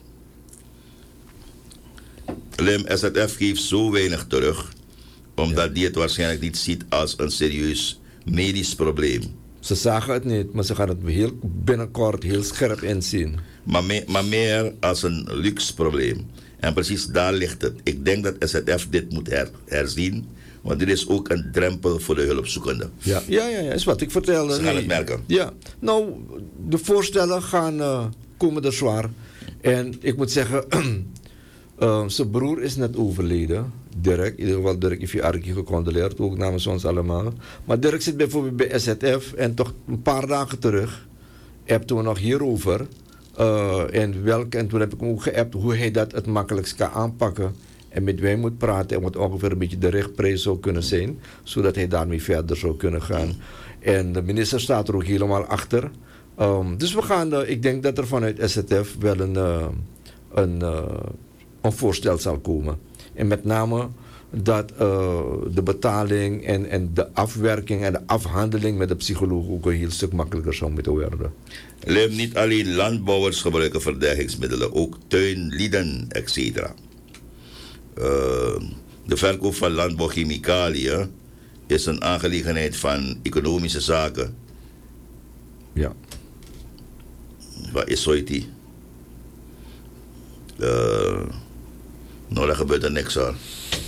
Lim S Z F geeft zo weinig terug, omdat ja. die het waarschijnlijk niet ziet als een serieus medisch probleem. Ze zagen het niet, maar ze gaan het heel binnenkort heel scherp inzien. Maar, me, maar meer als een luxe probleem. En precies daar ligt het. Ik denk dat S Z F dit moet her, herzien, want dit is ook een drempel voor de hulpzoekenden. Ja, ja, ja, ja, is wat ik vertelde. Ze gaan nee. het merken. Ja, nou, de voorstellen gaan uh, komen er zwaar. En ik moet zeggen, uh, zijn broer is net overleden. Dirk, in ieder geval Dirk heeft je Arkie gecondoleerd, ook namens ons allemaal. Maar Dirk zit bijvoorbeeld bij S Z F en toch een paar dagen terug appten we nog hierover. Uh, en, welk, en toen heb ik hem ook geappt hoe hij dat het makkelijkst kan aanpakken. En met wij moet praten en wat ongeveer een beetje de richtprijs zou kunnen zijn. Zodat hij daarmee verder zou kunnen gaan. En de minister staat er ook helemaal achter. Um, dus we gaan, uh, ik denk dat er vanuit S Z F wel een, uh, een, uh, een voorstel zal komen. En met name dat uh, de betaling en, en de afwerking en de afhandeling met de psycholoog ook een heel stuk makkelijker zou moeten worden. Lim, niet alleen landbouwers gebruiken verdedigingsmiddelen, ook tuinlieden, et cetera. Uh, de verkoop van landbouwchemicaliën is een aangelegenheid van economische zaken. Ja. Wat is zoiets? Uh, nou, daar gebeurt er niks aan.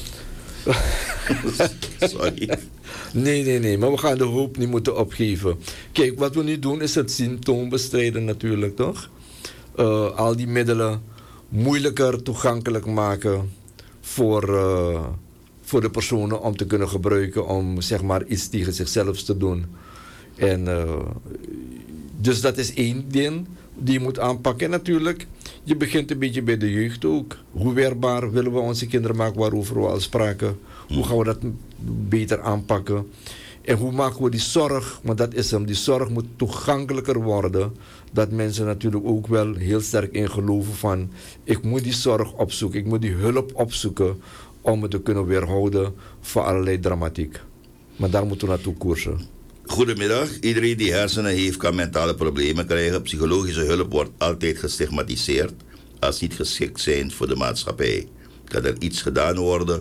Sorry. Nee, nee, nee, maar we gaan de hoop niet moeten opgeven. Kijk, wat we nu doen is het symptoom bestrijden natuurlijk, toch? Uh, al die middelen moeilijker toegankelijk maken voor, uh, voor de personen om te kunnen gebruiken om zeg maar iets tegen zichzelf te doen. En uh, dus dat is één ding die je moet aanpakken. En natuurlijk, je begint een beetje bij de jeugd ook. Hoe weerbaar willen we onze kinderen maken waarover we al spraken? Hoe gaan we dat beter aanpakken? En hoe maken we die zorg, want dat is hem, die zorg moet toegankelijker worden. Dat mensen natuurlijk ook wel heel sterk in geloven van, ik moet die zorg opzoeken, ik moet die hulp opzoeken om het te kunnen weerhouden van allerlei dramatiek. Maar daar moeten we naartoe koersen. Goedemiddag. Iedereen die hersenen heeft kan mentale problemen krijgen. Psychologische hulp wordt altijd gestigmatiseerd als niet geschikt zijn voor de maatschappij. Kan er iets gedaan worden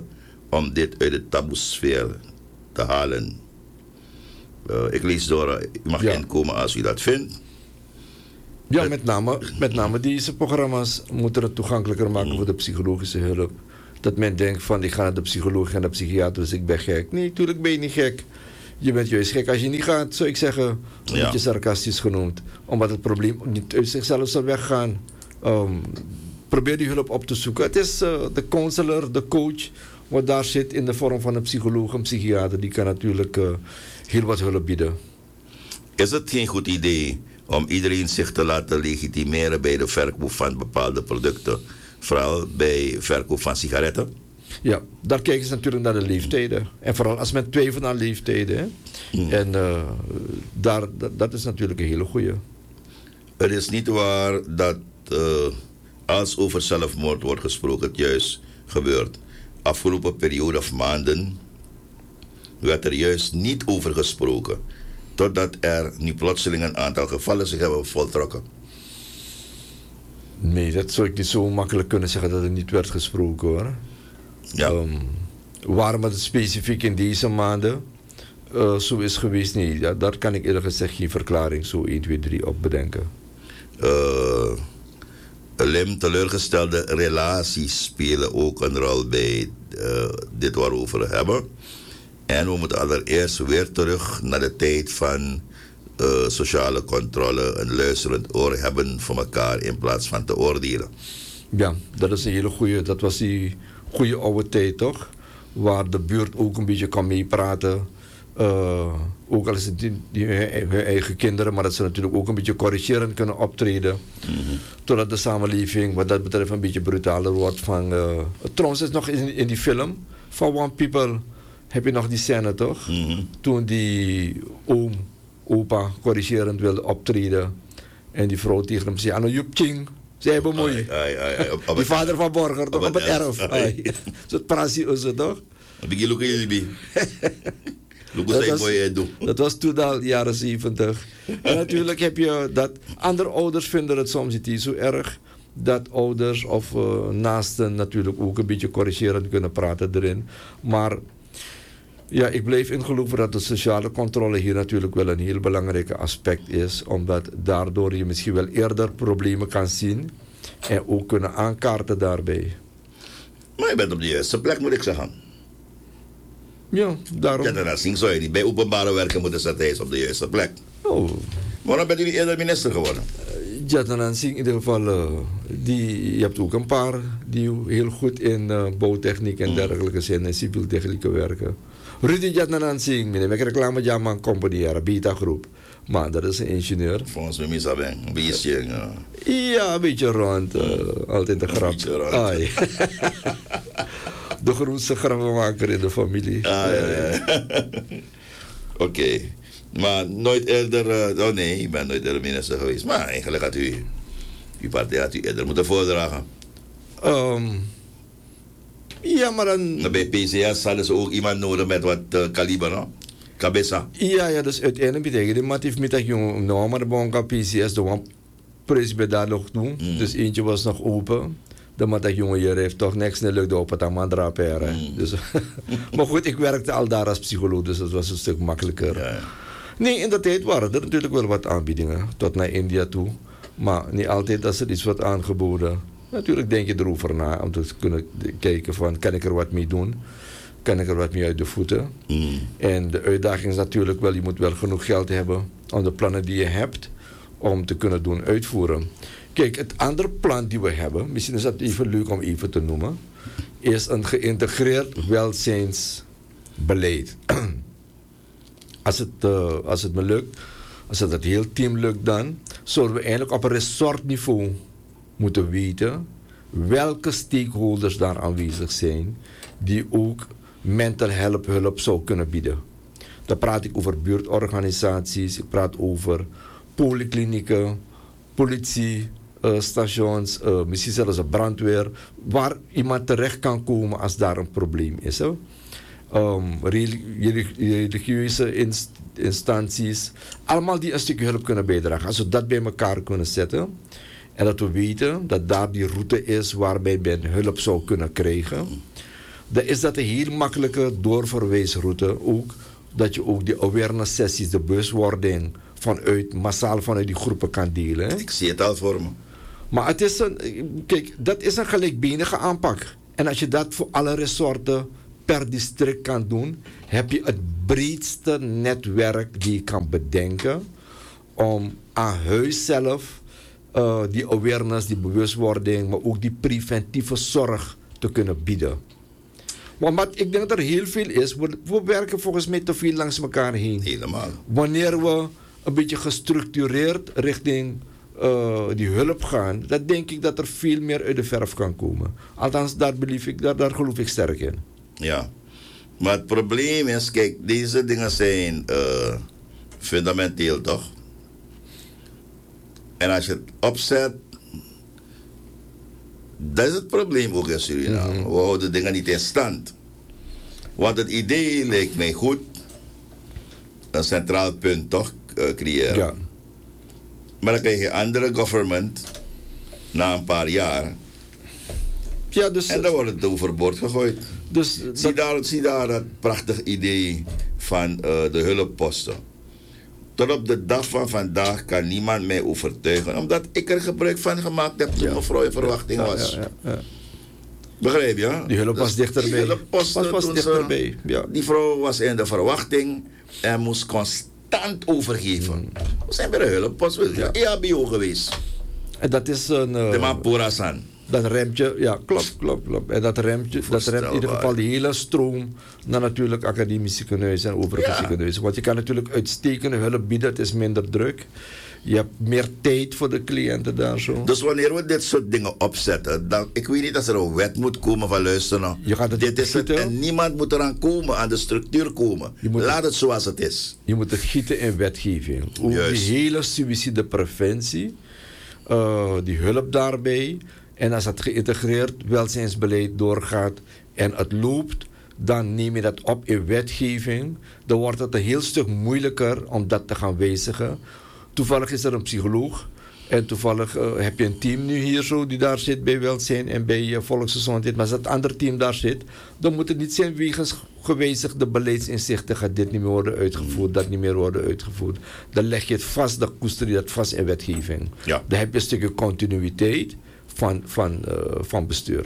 om dit uit de taboesfeer te halen. Uh, ik lees door, u mag Ja. inkomen als u dat vindt. Ja, met name, met name deze programma's moeten het toegankelijker maken voor de psychologische hulp. Dat men denkt van, ik ga naar de psycholoog, ik ga naar de psychiater, dus ik ben gek. Nee, natuurlijk ben je niet gek. Je bent juist gek als je niet gaat, zou ik zeggen. Een Ja. beetje sarcastisch genoemd. Omdat het probleem niet uit zichzelf zal weggaan. Um, probeer die hulp op te zoeken. Het is uh, de counselor, de coach, wat daar zit in de vorm van een psycholoog, een psychiater. Die kan natuurlijk uh, heel wat hulp bieden. Is het geen goed idee om iedereen zich te laten legitimeren bij de verkoop van bepaalde producten? Vooral bij verkoop van sigaretten? Ja, daar kijken ze natuurlijk naar de leeftijden. En vooral als men twijfelt aan leeftijden. Hè. Hmm. En uh, daar, dat, dat is natuurlijk een hele goeie. Het is niet waar dat uh, als over zelfmoord wordt gesproken, het juist gebeurt. Afgelopen periode of maanden werd er juist niet over gesproken. Totdat er nu plotseling een aantal gevallen zich hebben voltrokken. Nee, dat zou ik niet zo makkelijk kunnen zeggen dat er niet werd gesproken hoor. Ja. Um, waarom het specifiek in deze maanden uh, zo is geweest, nee, ja, daar kan ik eerlijk gezegd geen verklaring zo één, twee, drie op bedenken. Uh, Lim, teleurgestelde relaties spelen ook een rol bij uh, dit waarover we hebben. En we moeten allereerst weer terug naar de tijd van uh, sociale controle, een luisterend oor hebben voor elkaar in plaats van te oordelen. Ja, dat is een hele goede, dat was die goede oude tijd toch? Waar de buurt ook een beetje kan meepraten. Uh, ook al is het die, die, hun eigen kinderen, maar dat ze natuurlijk ook een beetje corrigerend kunnen optreden. Mm-hmm. Totdat de samenleving wat dat betreft een beetje brutaler wordt. Van, uh, trouwens is nog in, in die film van One People heb je nog die scène toch? Mm-hmm. Toen die oom, opa corrigerend wilde optreden. En die vrouw tegen hem zei, ano Joep Ching. Zij bemoei. Ai, ai, ai, op- op Die het- vader van Borger, toch? op Op het het erf. erf. Ai. Ai. Zo'n prasie is het toch? Heb ik look jullie? Look Dat hoe zij was- boy het doen. Dat was toen al jaren zeventig. En natuurlijk heb je dat... Andere ouders vinden het soms niet zo erg. Dat ouders of uh, naasten natuurlijk ook een beetje corrigerend kunnen praten erin. Maar ja, ik blijf in geloven dat de sociale controle hier natuurlijk wel een heel belangrijk aspect is. Omdat daardoor je misschien wel eerder problemen kan zien. En ook kunnen aankaarten daarbij. Maar je bent op de juiste plek, moet ik zeggen. Ja, daarom... Ja, dan zien zou je niet bij openbare werken moeten zetten, hij is op de juiste plek. Oh, Waarom bent u niet eerder minister geworden? Jatnan Singh in ieder geval, uh, die, je hebt ook een paar die heel goed in uh, bouwtechniek en Mm. dergelijke zijn en civiel technieken werken. Rudy Jatnan Singh, meneer, ik reclame Jaman Company, Beta Groep. Maar dat is een ingenieur. Volgens mij is dat een beetje... ja. Ja, een beetje rond. Uh, altijd een Een grap. beetje rond. Ai. De grootste grappenmaker in de familie. Ah, ja, ja. Oké. Okay. Maar nooit eerder... Uh, oh nee, ik ben nooit eerder minister geweest. Maar eigenlijk had u... Uw partij had u eerder moeten voordragen. Um, ja, maar dan... Maar bij P C S hadden ze ook iemand nodig met wat uh, kaliber, no? Cabeza. Ja, ja, dus uiteindelijk betekent het dat met dat jongen, nou, maar de bonka P C S, de one prijs bij daar nog doen. Mm. Dus eentje was nog open. De maar dat jongen hier heeft toch niks niet lukt op het amandra peren. Mm. Dus, maar goed, ik werkte al daar als psycholoog, dus dat was een stuk makkelijker. Ja, ja. Nee, in de tijd waren er natuurlijk wel wat aanbiedingen, tot naar India toe. Maar niet altijd als er iets wordt aangeboden. Natuurlijk denk je erover na om te kunnen kijken van, kan ik er wat mee doen? Kan ik er wat mee uit de voeten? Mm. En de uitdaging is natuurlijk wel, je moet wel genoeg geld hebben om de plannen die je hebt, om te kunnen doen uitvoeren. Kijk, het andere plan die we hebben, misschien is dat even leuk om even te noemen, is een geïntegreerd welzijnsbeleid. Als het, uh, als het me lukt, als het het heel team lukt dan, zouden we eigenlijk op een resortniveau moeten weten welke stakeholders daar aanwezig zijn die ook mental health hulp zou kunnen bieden. Dan praat ik over buurtorganisaties, ik praat over polyklinieken, politiestations, uh, uh, misschien zelfs een brandweer, waar iemand terecht kan komen als daar een probleem is. Hè? Um, religieuze inst instanties, allemaal die een stukje hulp kunnen bijdragen. Als we dat bij elkaar kunnen zetten en dat we weten dat daar die route is waarbij men hulp zou kunnen krijgen, dan is dat een heel makkelijke doorverwijsroute ook. Dat je ook die awareness sessies, de bewustwording vanuit, massaal vanuit die groepen kan delen. Hè? Ik zie het al voor me. Maar het is een, kijk, dat is een gelijkbenige aanpak. En als je dat voor alle resorten per district kan doen, heb je het breedste netwerk die je kan bedenken om aan huis zelf uh, die awareness, die bewustwording, maar ook die preventieve zorg te kunnen bieden. Maar wat ik denk dat er heel veel is, we, we werken volgens mij te veel langs elkaar heen. Helemaal. Wanneer we een beetje gestructureerd richting uh, die hulp gaan, dan denk ik dat er veel meer uit de verf kan komen. Althans, daar, belief ik, daar, daar geloof ik sterk in. Ja, maar het probleem is, kijk, deze dingen zijn uh, fundamenteel, toch? En als je het opzet, dat is het probleem ook in Suriname. Mm-hmm. We houden dingen niet in stand. Want het idee lijkt mij goed, een centraal punt toch uh, creëren. Ja. Maar dan krijg je andere government na een paar jaar. Ja, dus, en dan wordt het overboord gegooid. Dus, zie, dat... daar, zie daar dat prachtig idee van uh, de hulpposten. Tot op de dag van vandaag kan niemand mij overtuigen, omdat ik er gebruik van gemaakt heb toen ja. mevrouw in verwachting was. Ja, ja, ja. Begrijp je? Die hulp was dus dichterbij. Die hulpposten was, was dichterbij. Ja. Die vrouw was in de verwachting en moest constant overgeven. Hmm. We zijn bij de hulppost, we zijn ja. E H B O geweest. En dat is een... Uh... De Mampura-san. Dat remtje, ja, klopt, klopt, klopt. En dat remtje, dat remt in ieder geval die hele stroom naar natuurlijk academische ziekenhuizen en overige ja. ziekenhuizen. Want je kan natuurlijk uitstekende hulp bieden, het is minder druk. Je hebt meer tijd voor de cliënten daar zo. Dus wanneer we dit soort dingen opzetten, dan, ik weet niet als er een wet moet komen van luisteren. Je gaat het dit is het en niemand moet eraan komen, aan de structuur komen. Laat het, het zoals het is. Je moet het gieten in wetgeving. Ook die hele suïcidepreventie, uh, die hulp daarbij. En als het geïntegreerd welzijnsbeleid doorgaat en het loopt, dan neem je dat op in wetgeving. Dan wordt het een heel stuk moeilijker om dat te gaan wijzigen. Toevallig is er een psycholoog. En toevallig uh, heb je een team nu hier zo die daar zit bij welzijn en bij uh, volksgezondheid. Maar als dat andere team daar zit, dan moet het niet zijn wegens gewijzigde beleidsinzichten gaat dit niet meer worden uitgevoerd, dat niet meer worden uitgevoerd. Dan leg je het vast, dan koester je dat vast in wetgeving. Ja. Dan heb je een stukje continuïteit van, van, uh, van bestuur.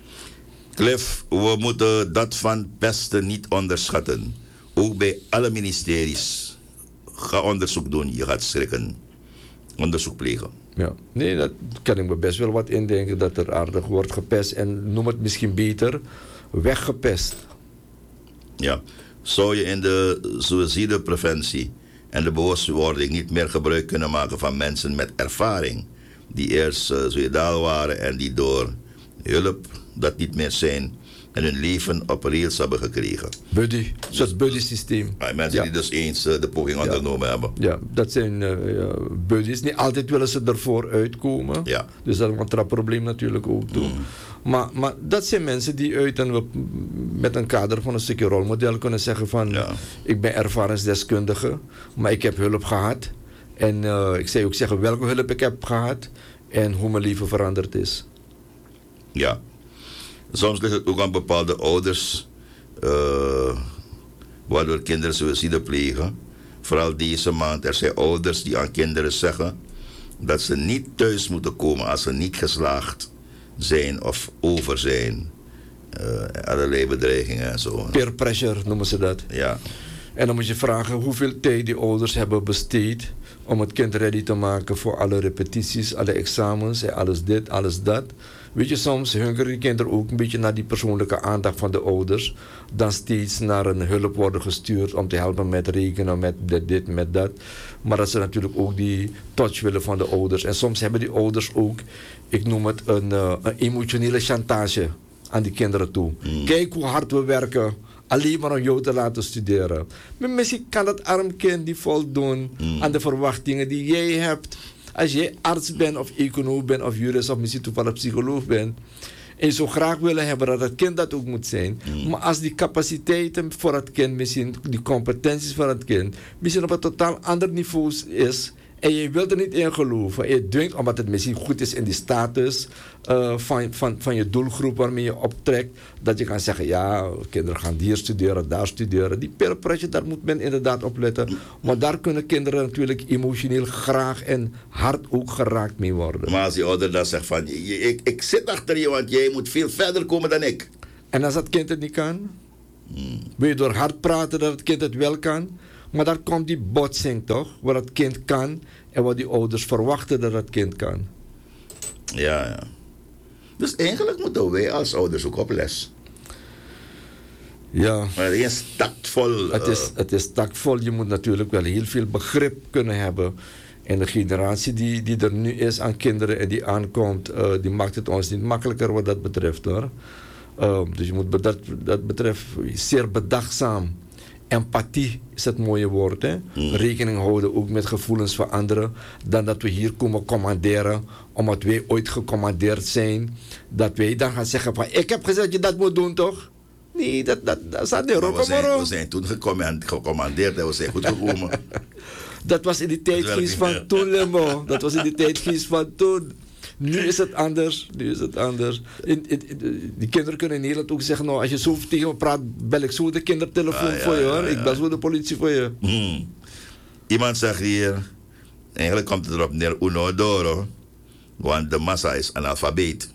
Cliff, we moeten dat van pesten niet onderschatten. Ook bij alle ministeries. Ga onderzoek doen, je gaat schrikken. Onderzoek plegen. Ja, nee, dat kan ik me best wel wat indenken dat er aardig wordt gepest. En noem het misschien beter, weggepest. Ja, zou je in de suïcidepreventie en de bewustwording niet meer gebruik kunnen maken van mensen met ervaring, die eerst uh, suïcidaal waren en die door hulp dat niet meer zijn en hun leven op rails hebben gekregen. Buddy, zoals buddy-systeem. Ja, mensen ja. die dus eens uh, de poging ja. ondernomen hebben. Ja, dat zijn uh, ja, buddies. Niet altijd willen ze ervoor uitkomen. Ja. Dus dat is een trapprobleem natuurlijk ook toe. Mm. Maar, maar dat zijn mensen die uit een, met een kader van een stukje rolmodel kunnen zeggen van ja. ik ben ervaringsdeskundige, maar ik heb hulp gehad. En uh, ik zou ook zeggen welke hulp ik heb gehad en hoe mijn leven veranderd is. Ja. Soms ligt het ook aan bepaalde ouders, uh, waardoor kinderen suïcide plegen. Vooral deze maand. Er zijn ouders die aan kinderen zeggen dat ze niet thuis moeten komen als ze niet geslaagd zijn of over zijn. Uh, allerlei bedreigingen en zo. Peer pressure noemen ze dat. Ja. En dan moet je vragen hoeveel tijd die ouders hebben besteed om het kind ready te maken voor alle repetities, alle examens en alles dit, alles dat. Weet je, soms hunkeren die kinderen ook een beetje naar die persoonlijke aandacht van de ouders. Dan steeds naar een hulp worden gestuurd om te helpen met rekenen, met dit, dit, met dat. Maar dat ze natuurlijk ook die touch willen van de ouders. En soms hebben die ouders ook, ik noem het een, uh, een emotionele chantage aan die kinderen toe. Mm. Kijk hoe hard we werken, alleen maar om jou te laten studeren. Maar misschien kan dat arm kind die voldoen mm. aan de verwachtingen die jij hebt. Als jij arts bent of econoom bent of jurist of misschien toevallig psycholoog bent. En je zou graag willen hebben dat het kind dat ook moet zijn. Mm. Maar als die capaciteiten voor het kind, misschien die competenties van het kind, misschien op een totaal ander niveau is. En je wilt er niet in geloven. Je dwingt, omdat het misschien goed is in die status uh, van, van, van je doelgroep waarmee je optrekt. Dat je kan zeggen, ja, kinderen gaan hier studeren, daar studeren. Die peer pressure, daar moet men inderdaad op letten. Maar daar kunnen kinderen natuurlijk emotioneel graag en hard ook geraakt mee worden. Maar als die ouder dan zegt van, ik, ik zit achter je, want jij moet veel verder komen dan ik. En als dat kind het niet kan, hmm. wil je door hard praten dat het kind het wel kan. Maar daar komt die botsing toch, wat het kind kan en wat die ouders verwachten dat het kind kan. Ja, ja. Dus eigenlijk moeten wij als ouders ook op les. Ja. Maar het is tactvol. Het is, het is tactvol. Je moet natuurlijk wel heel veel begrip kunnen hebben. En de generatie die, die er nu is aan kinderen en die aankomt, uh, die maakt het ons niet makkelijker wat dat betreft, hoor. Uh, dus je moet dat, dat betreft zeer bedachtzaam. Empathie is het mooie woord. Hè? Mm. Rekening houden ook met gevoelens van anderen. Dan dat we hier komen commanderen. Omdat wij ooit gecommandeerd zijn. Dat wij dan gaan zeggen van, ik heb gezegd dat je dat moet doen, toch? Nee, dat, dat, dat staat niet erop. We zijn, we zijn toen gecommandeerd en we zijn goed gekomen. Dat was in die tijdgeest van toen, Limbo. Dat was in die tijdgeest van toen. Nu is het anders. Nu is het anders. In, in, in, die kinderen kunnen in Nederland ook zeggen, nou, als je zo tegen me praat, bel ik zo de kindertelefoon ah, ja, voor je, hoor. Ja, ja. Ik bel zo de politie voor je. Hmm. Iemand zegt hier, eigenlijk komt het erop neer, uno doro, want de massa is analfabeet.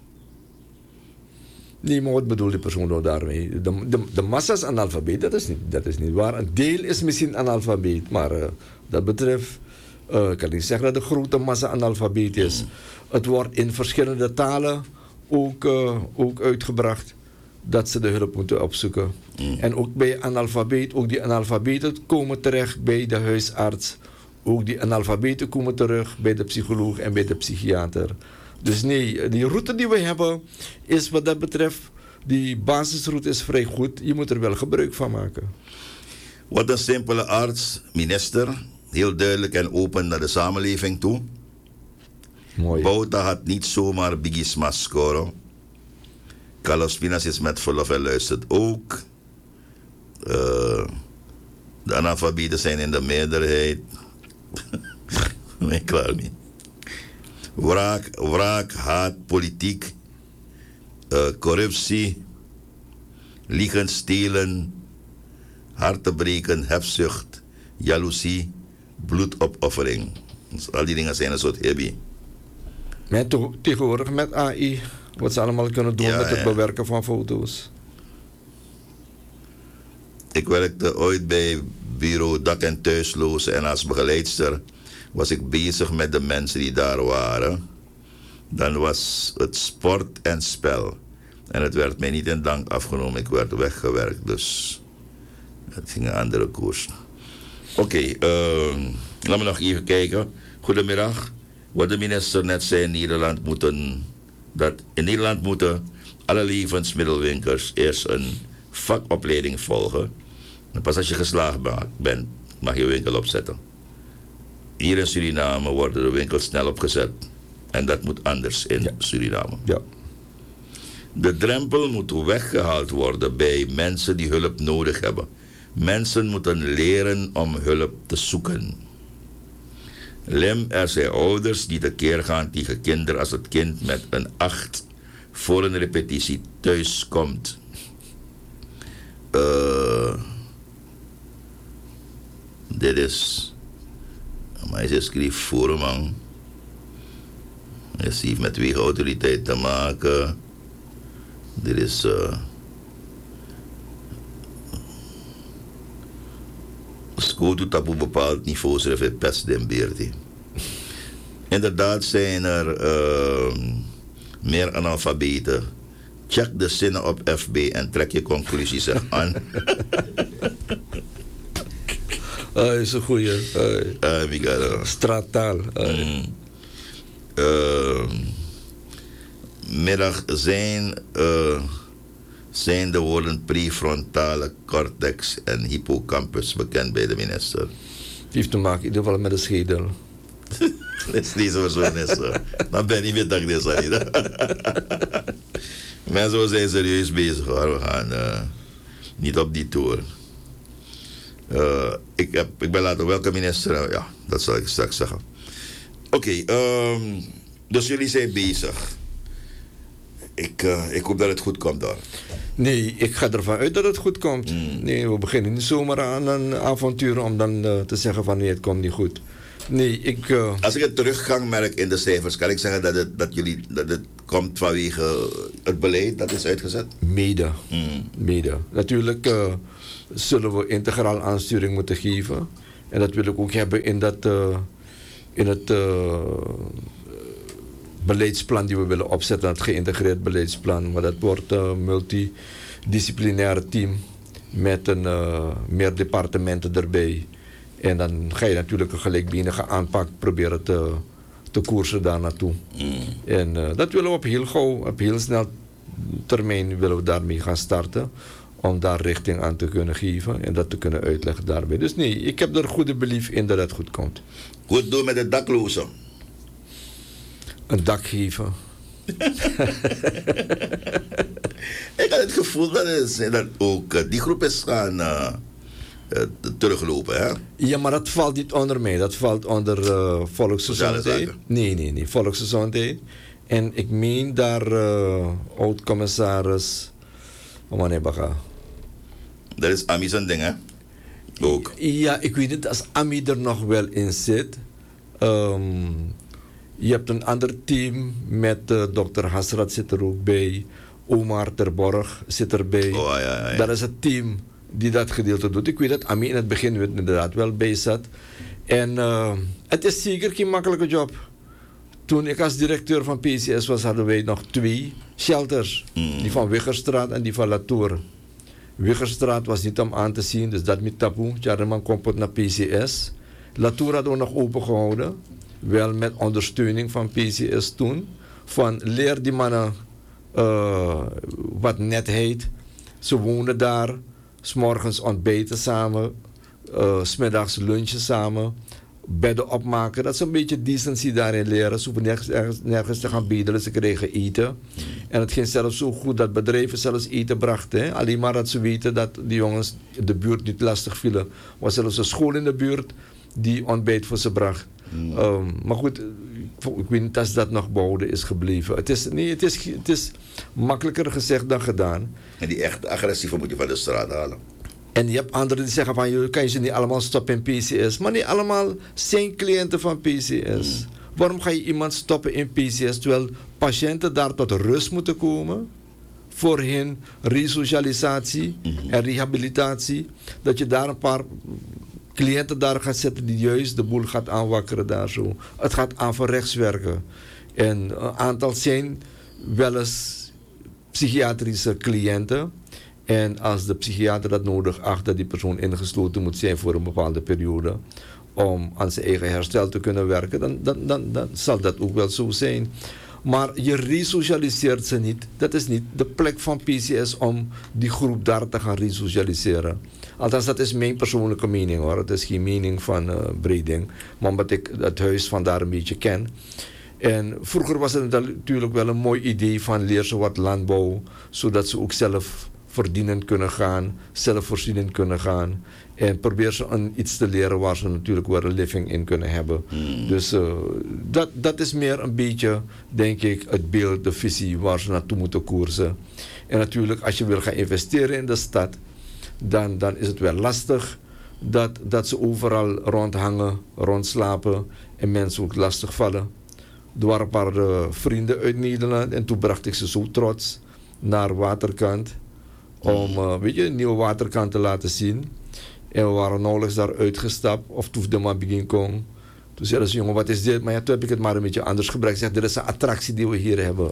Nee, maar wat bedoelt die persoon nou daarmee? De, de, de massa is analfabeet, dat is, niet, dat is niet waar. Een deel is misschien analfabeet, maar uh, dat betreft, uh, ik kan niet zeggen dat de grote massa analfabeet is. Mm. Het wordt in verschillende talen ook, uh, ook uitgebracht dat ze de hulp moeten opzoeken. Mm. En ook bij analfabeet, ook die analfabeten komen terecht bij de huisarts. Ook die analfabeten komen terug bij de psycholoog en bij de psychiater. Dus nee, die route die we hebben is wat dat betreft, die basisroute is vrij goed. Je moet er wel gebruik van maken. Wat een simpele arts, minister, heel duidelijk en open naar de samenleving toe. Mooi. Bouta had niet zomaar bigisma scoren. Carlos Pinas is met verlof en luistert ook. Uh, de analfabeten zijn in de meerderheid. Nee, klaar niet. Wraak, wraak, haat, politiek, uh, corruptie, liegen, stelen, harten breken, hebzucht, jaloezie, bloedopoffering. Dus al die dingen zijn een soort hobby. Met to- tegenwoordig met A I, wat ze allemaal kunnen doen ja, met het ja. bewerken van foto's. Ik werkte ooit bij bureau dak- en thuislozen en als begeleidster was ik bezig met de mensen die daar waren. Dan was het sport en spel. En het werd mij niet in dank afgenomen. Ik werd weggewerkt, dus het ging een andere koers. Oké, okay, uh, laten we nog even kijken. Goedemiddag. Wat de minister net zei in Nederland moeten, dat in Nederland moeten alle levensmiddelwinkels eerst een vakopleiding volgen. En pas als je geslaagd bent, mag je winkel opzetten. Hier in Suriname worden de winkels snel opgezet. En dat moet anders in ja. Suriname. Ja. De drempel moet weggehaald worden bij mensen die hulp nodig hebben. Mensen moeten leren om hulp te zoeken. Lim, er zijn ouders die tekeer gaan tegen kinderen als het kind met een acht voor een repetitie thuis komt. Uh, dit is... Maar ze schreef voor man. Het heeft met wegenautoriteit te maken. Dit is... Uh, School doet op een bepaald niveau, ze heeft pest en beert. Inderdaad zijn er uh, meer analfabeten. Check de zinnen op F B en trek je conclusies aan. Ah, is een goeie. Uh, Straattaal. Mm. Uh, middag zijn, uh, zijn de woorden prefrontale cortex en hippocampus bekend bij de minister. Het heeft te maken in ieder geval met de schedel. Dat is niet zo zo, minister. Dan ben ik niet meer dat ik dit zei. Mensen zijn serieus bezig hoor. We gaan uh, niet op die tour. Uh, ik, heb, ik ben later welke minister. Ja, dat zal ik straks zeggen. Oké, okay, um, dus jullie zijn bezig. Ik, uh, ik hoop dat het goed komt daar. Nee, ik ga ervan uit dat het goed komt. Mm. Nee, we beginnen niet zomaar aan een avontuur om dan uh, te zeggen van nee, het komt niet goed. Nee, ik... Uh... Als ik een teruggang merk in de cijfers, kan ik zeggen dat het, dat jullie, dat het komt vanwege het beleid dat is uitgezet? Mede. Mm. Mede. Natuurlijk uh, zullen we integraal aansturing moeten geven. En dat wil ik ook hebben in, dat, uh, in het uh, beleidsplan die we willen opzetten. Het geïntegreerd beleidsplan. Maar dat wordt een multidisciplinair team met een, uh, meer departementen erbij. En dan ga je natuurlijk een gelijkbenige aanpak proberen te, te koersen daar naartoe. Mm. En uh, dat willen we op heel gauw, op heel snel termijn willen we daarmee gaan starten. Om daar richting aan te kunnen geven en dat te kunnen uitleggen daarbij. Dus nee, ik heb er goede belief in dat het goed komt. Hoe het doen met de daklozen? Een dak geven. Ik had het gevoel dat, is, dat ook uh, die groep is gaan... Uh, Uh, teruglopen, hè? Ja, maar dat valt niet onder mij. Dat valt onder uh, volksgezondheid. Nee, nee, nee. Volksgezondheid. En ik meen daar uh, oud-commissaris... Omane Baga. Dat is Ami zijn ding, hè? Ook. Ja, ik weet niet als Ami er nog wel in zit. Um, je hebt een ander team met uh, dokter Hasrat zit er ook bij. Omar Terborg zit erbij. Oh, ja, ja, ja. Dat is het team die dat gedeelte doet. Ik weet dat Ami in het begin inderdaad wel bij zat. En uh, het is zeker geen makkelijke job. Toen ik als directeur van P C S was, hadden wij nog twee shelters. Mm. Die van Wiggerstraat en die van Latour. Wiggerstraat was niet om aan te zien, dus dat met taboe. Tjarreman komt naar P C S. Latour hadden we nog open gehouden. Wel met ondersteuning van P C S toen. Van leer die mannen uh, wat netheid. Ze woonden daar. 's Morgens ontbijten samen, uh, 's middags lunchen samen, bedden opmaken. Dat is een beetje decency daarin leren. Ze hoeven nergens, nergens, nergens te gaan bedelen, ze kregen eten. En het ging zelfs zo goed dat bedrijven zelfs eten brachten. Hè? Alleen maar dat ze weten dat die jongens de buurt niet lastig vielen. Er was zelfs een school in de buurt die ontbijt voor ze bracht. Mm. Um, maar goed, ik weet niet of dat nog behouden is gebleven. Het is, nee, het is, het is makkelijker gezegd dan gedaan. En die echt agressieve moet je van de straat halen. En je hebt anderen die zeggen van, je kan je ze niet allemaal stoppen in P C S. Maar niet allemaal zijn cliënten van P C S. Mm. Waarom ga je iemand stoppen in P C S terwijl patiënten daar tot rust moeten komen? Voor hun resocialisatie mm-hmm. en rehabilitatie. Dat je daar een paar cliënten daar gaat zetten die juist de boel gaat aanwakkeren daar zo. Het gaat averechts werken. En een aantal zijn wel eens psychiatrische cliënten. En als de psychiater dat nodig acht, dat die persoon ingesloten moet zijn voor een bepaalde periode om aan zijn eigen herstel te kunnen werken, dan, dan, dan, dan zal dat ook wel zo zijn. Maar je resocialiseert ze niet. Dat is niet de plek van P C S om die groep daar te gaan resocialiseren. Althans, dat is mijn persoonlijke mening hoor. Het is geen mening van uh, Breding. Maar omdat ik het huis vandaar een beetje ken. En vroeger was het natuurlijk wel een mooi idee van leer ze wat landbouw. Zodat ze ook zelf verdienend kunnen gaan. Zelfvoorzienend kunnen gaan. En probeer ze een, iets te leren waar ze natuurlijk wel een living in kunnen hebben. Mm. Dus uh, dat, dat is meer een beetje, denk ik, het beeld, de visie waar ze naartoe moeten koersen. En natuurlijk, als je wil gaan investeren in de stad, dan, dan is het wel lastig dat, dat ze overal rondhangen, rondslapen en mensen ook lastig vallen. Er waren een paar uh, vrienden uit Nederland en toen bracht ik ze zo trots naar Waterkant om uh, weet je, een nieuwe Waterkant te laten zien. En we waren nauwelijks daar uitgestapt of toen de man begin kon. Toen zeiden ze, jongen, wat is dit? Maar ja, toen heb ik het maar een beetje anders gebruikt. Ik zeg, dit is een attractie die we hier hebben.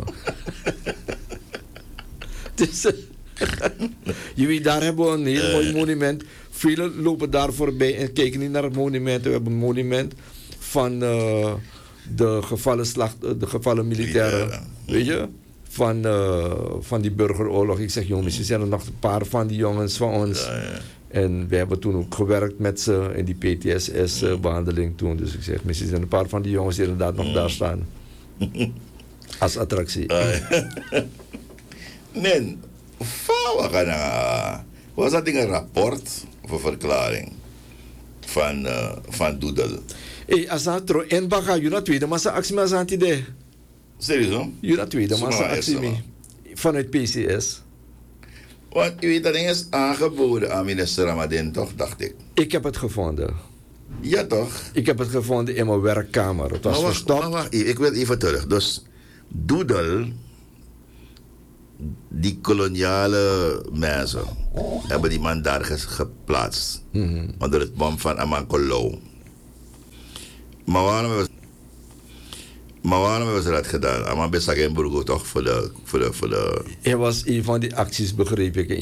Dus, je weet, daar hebben we een heel mooi monument. Velen lopen daar voorbij en kijken niet naar het monument. We hebben een monument van uh, de gevallen, slag, de gevallen militairen. Ja. Weet je? Van, uh, van die burgeroorlog. Ik zeg, jongens, er zijn er nog een paar van die jongens van ons. Ja, ja. En we hebben toen ook gewerkt met ze in die P T S S-behandeling toen. Dus ik zeg, misschien zijn een paar van die jongens die inderdaad nog daar staan. Als attractie. Nee, was dat ding een rapport of een verklaring? van, uh, van Doedel. Hey, als dat tro en baga, je na tweede massa actie maar zijn idee. Serieus hoor? Je na tweede massa Zomaar actie is, mee. Vanuit P C S. Want u weet dat ding is aangeboden aan minister Ramadin, toch, dacht ik. Ik heb het gevonden. Ja, toch? Ik heb het gevonden in mijn werkkamer. Het was Maar wacht, verstopt. maar wacht, ik wil even terug. Dus Doedel, die koloniale mensen, hebben die man daar ges- geplaatst. Mhm. Onder het bom van Amankolo. Maar waarom hebben ze, maar waarom hebben ze dat gedaan? Aman Besagenburgo toch voor de, voor de, voor de Het was een van die acties, begreep ik.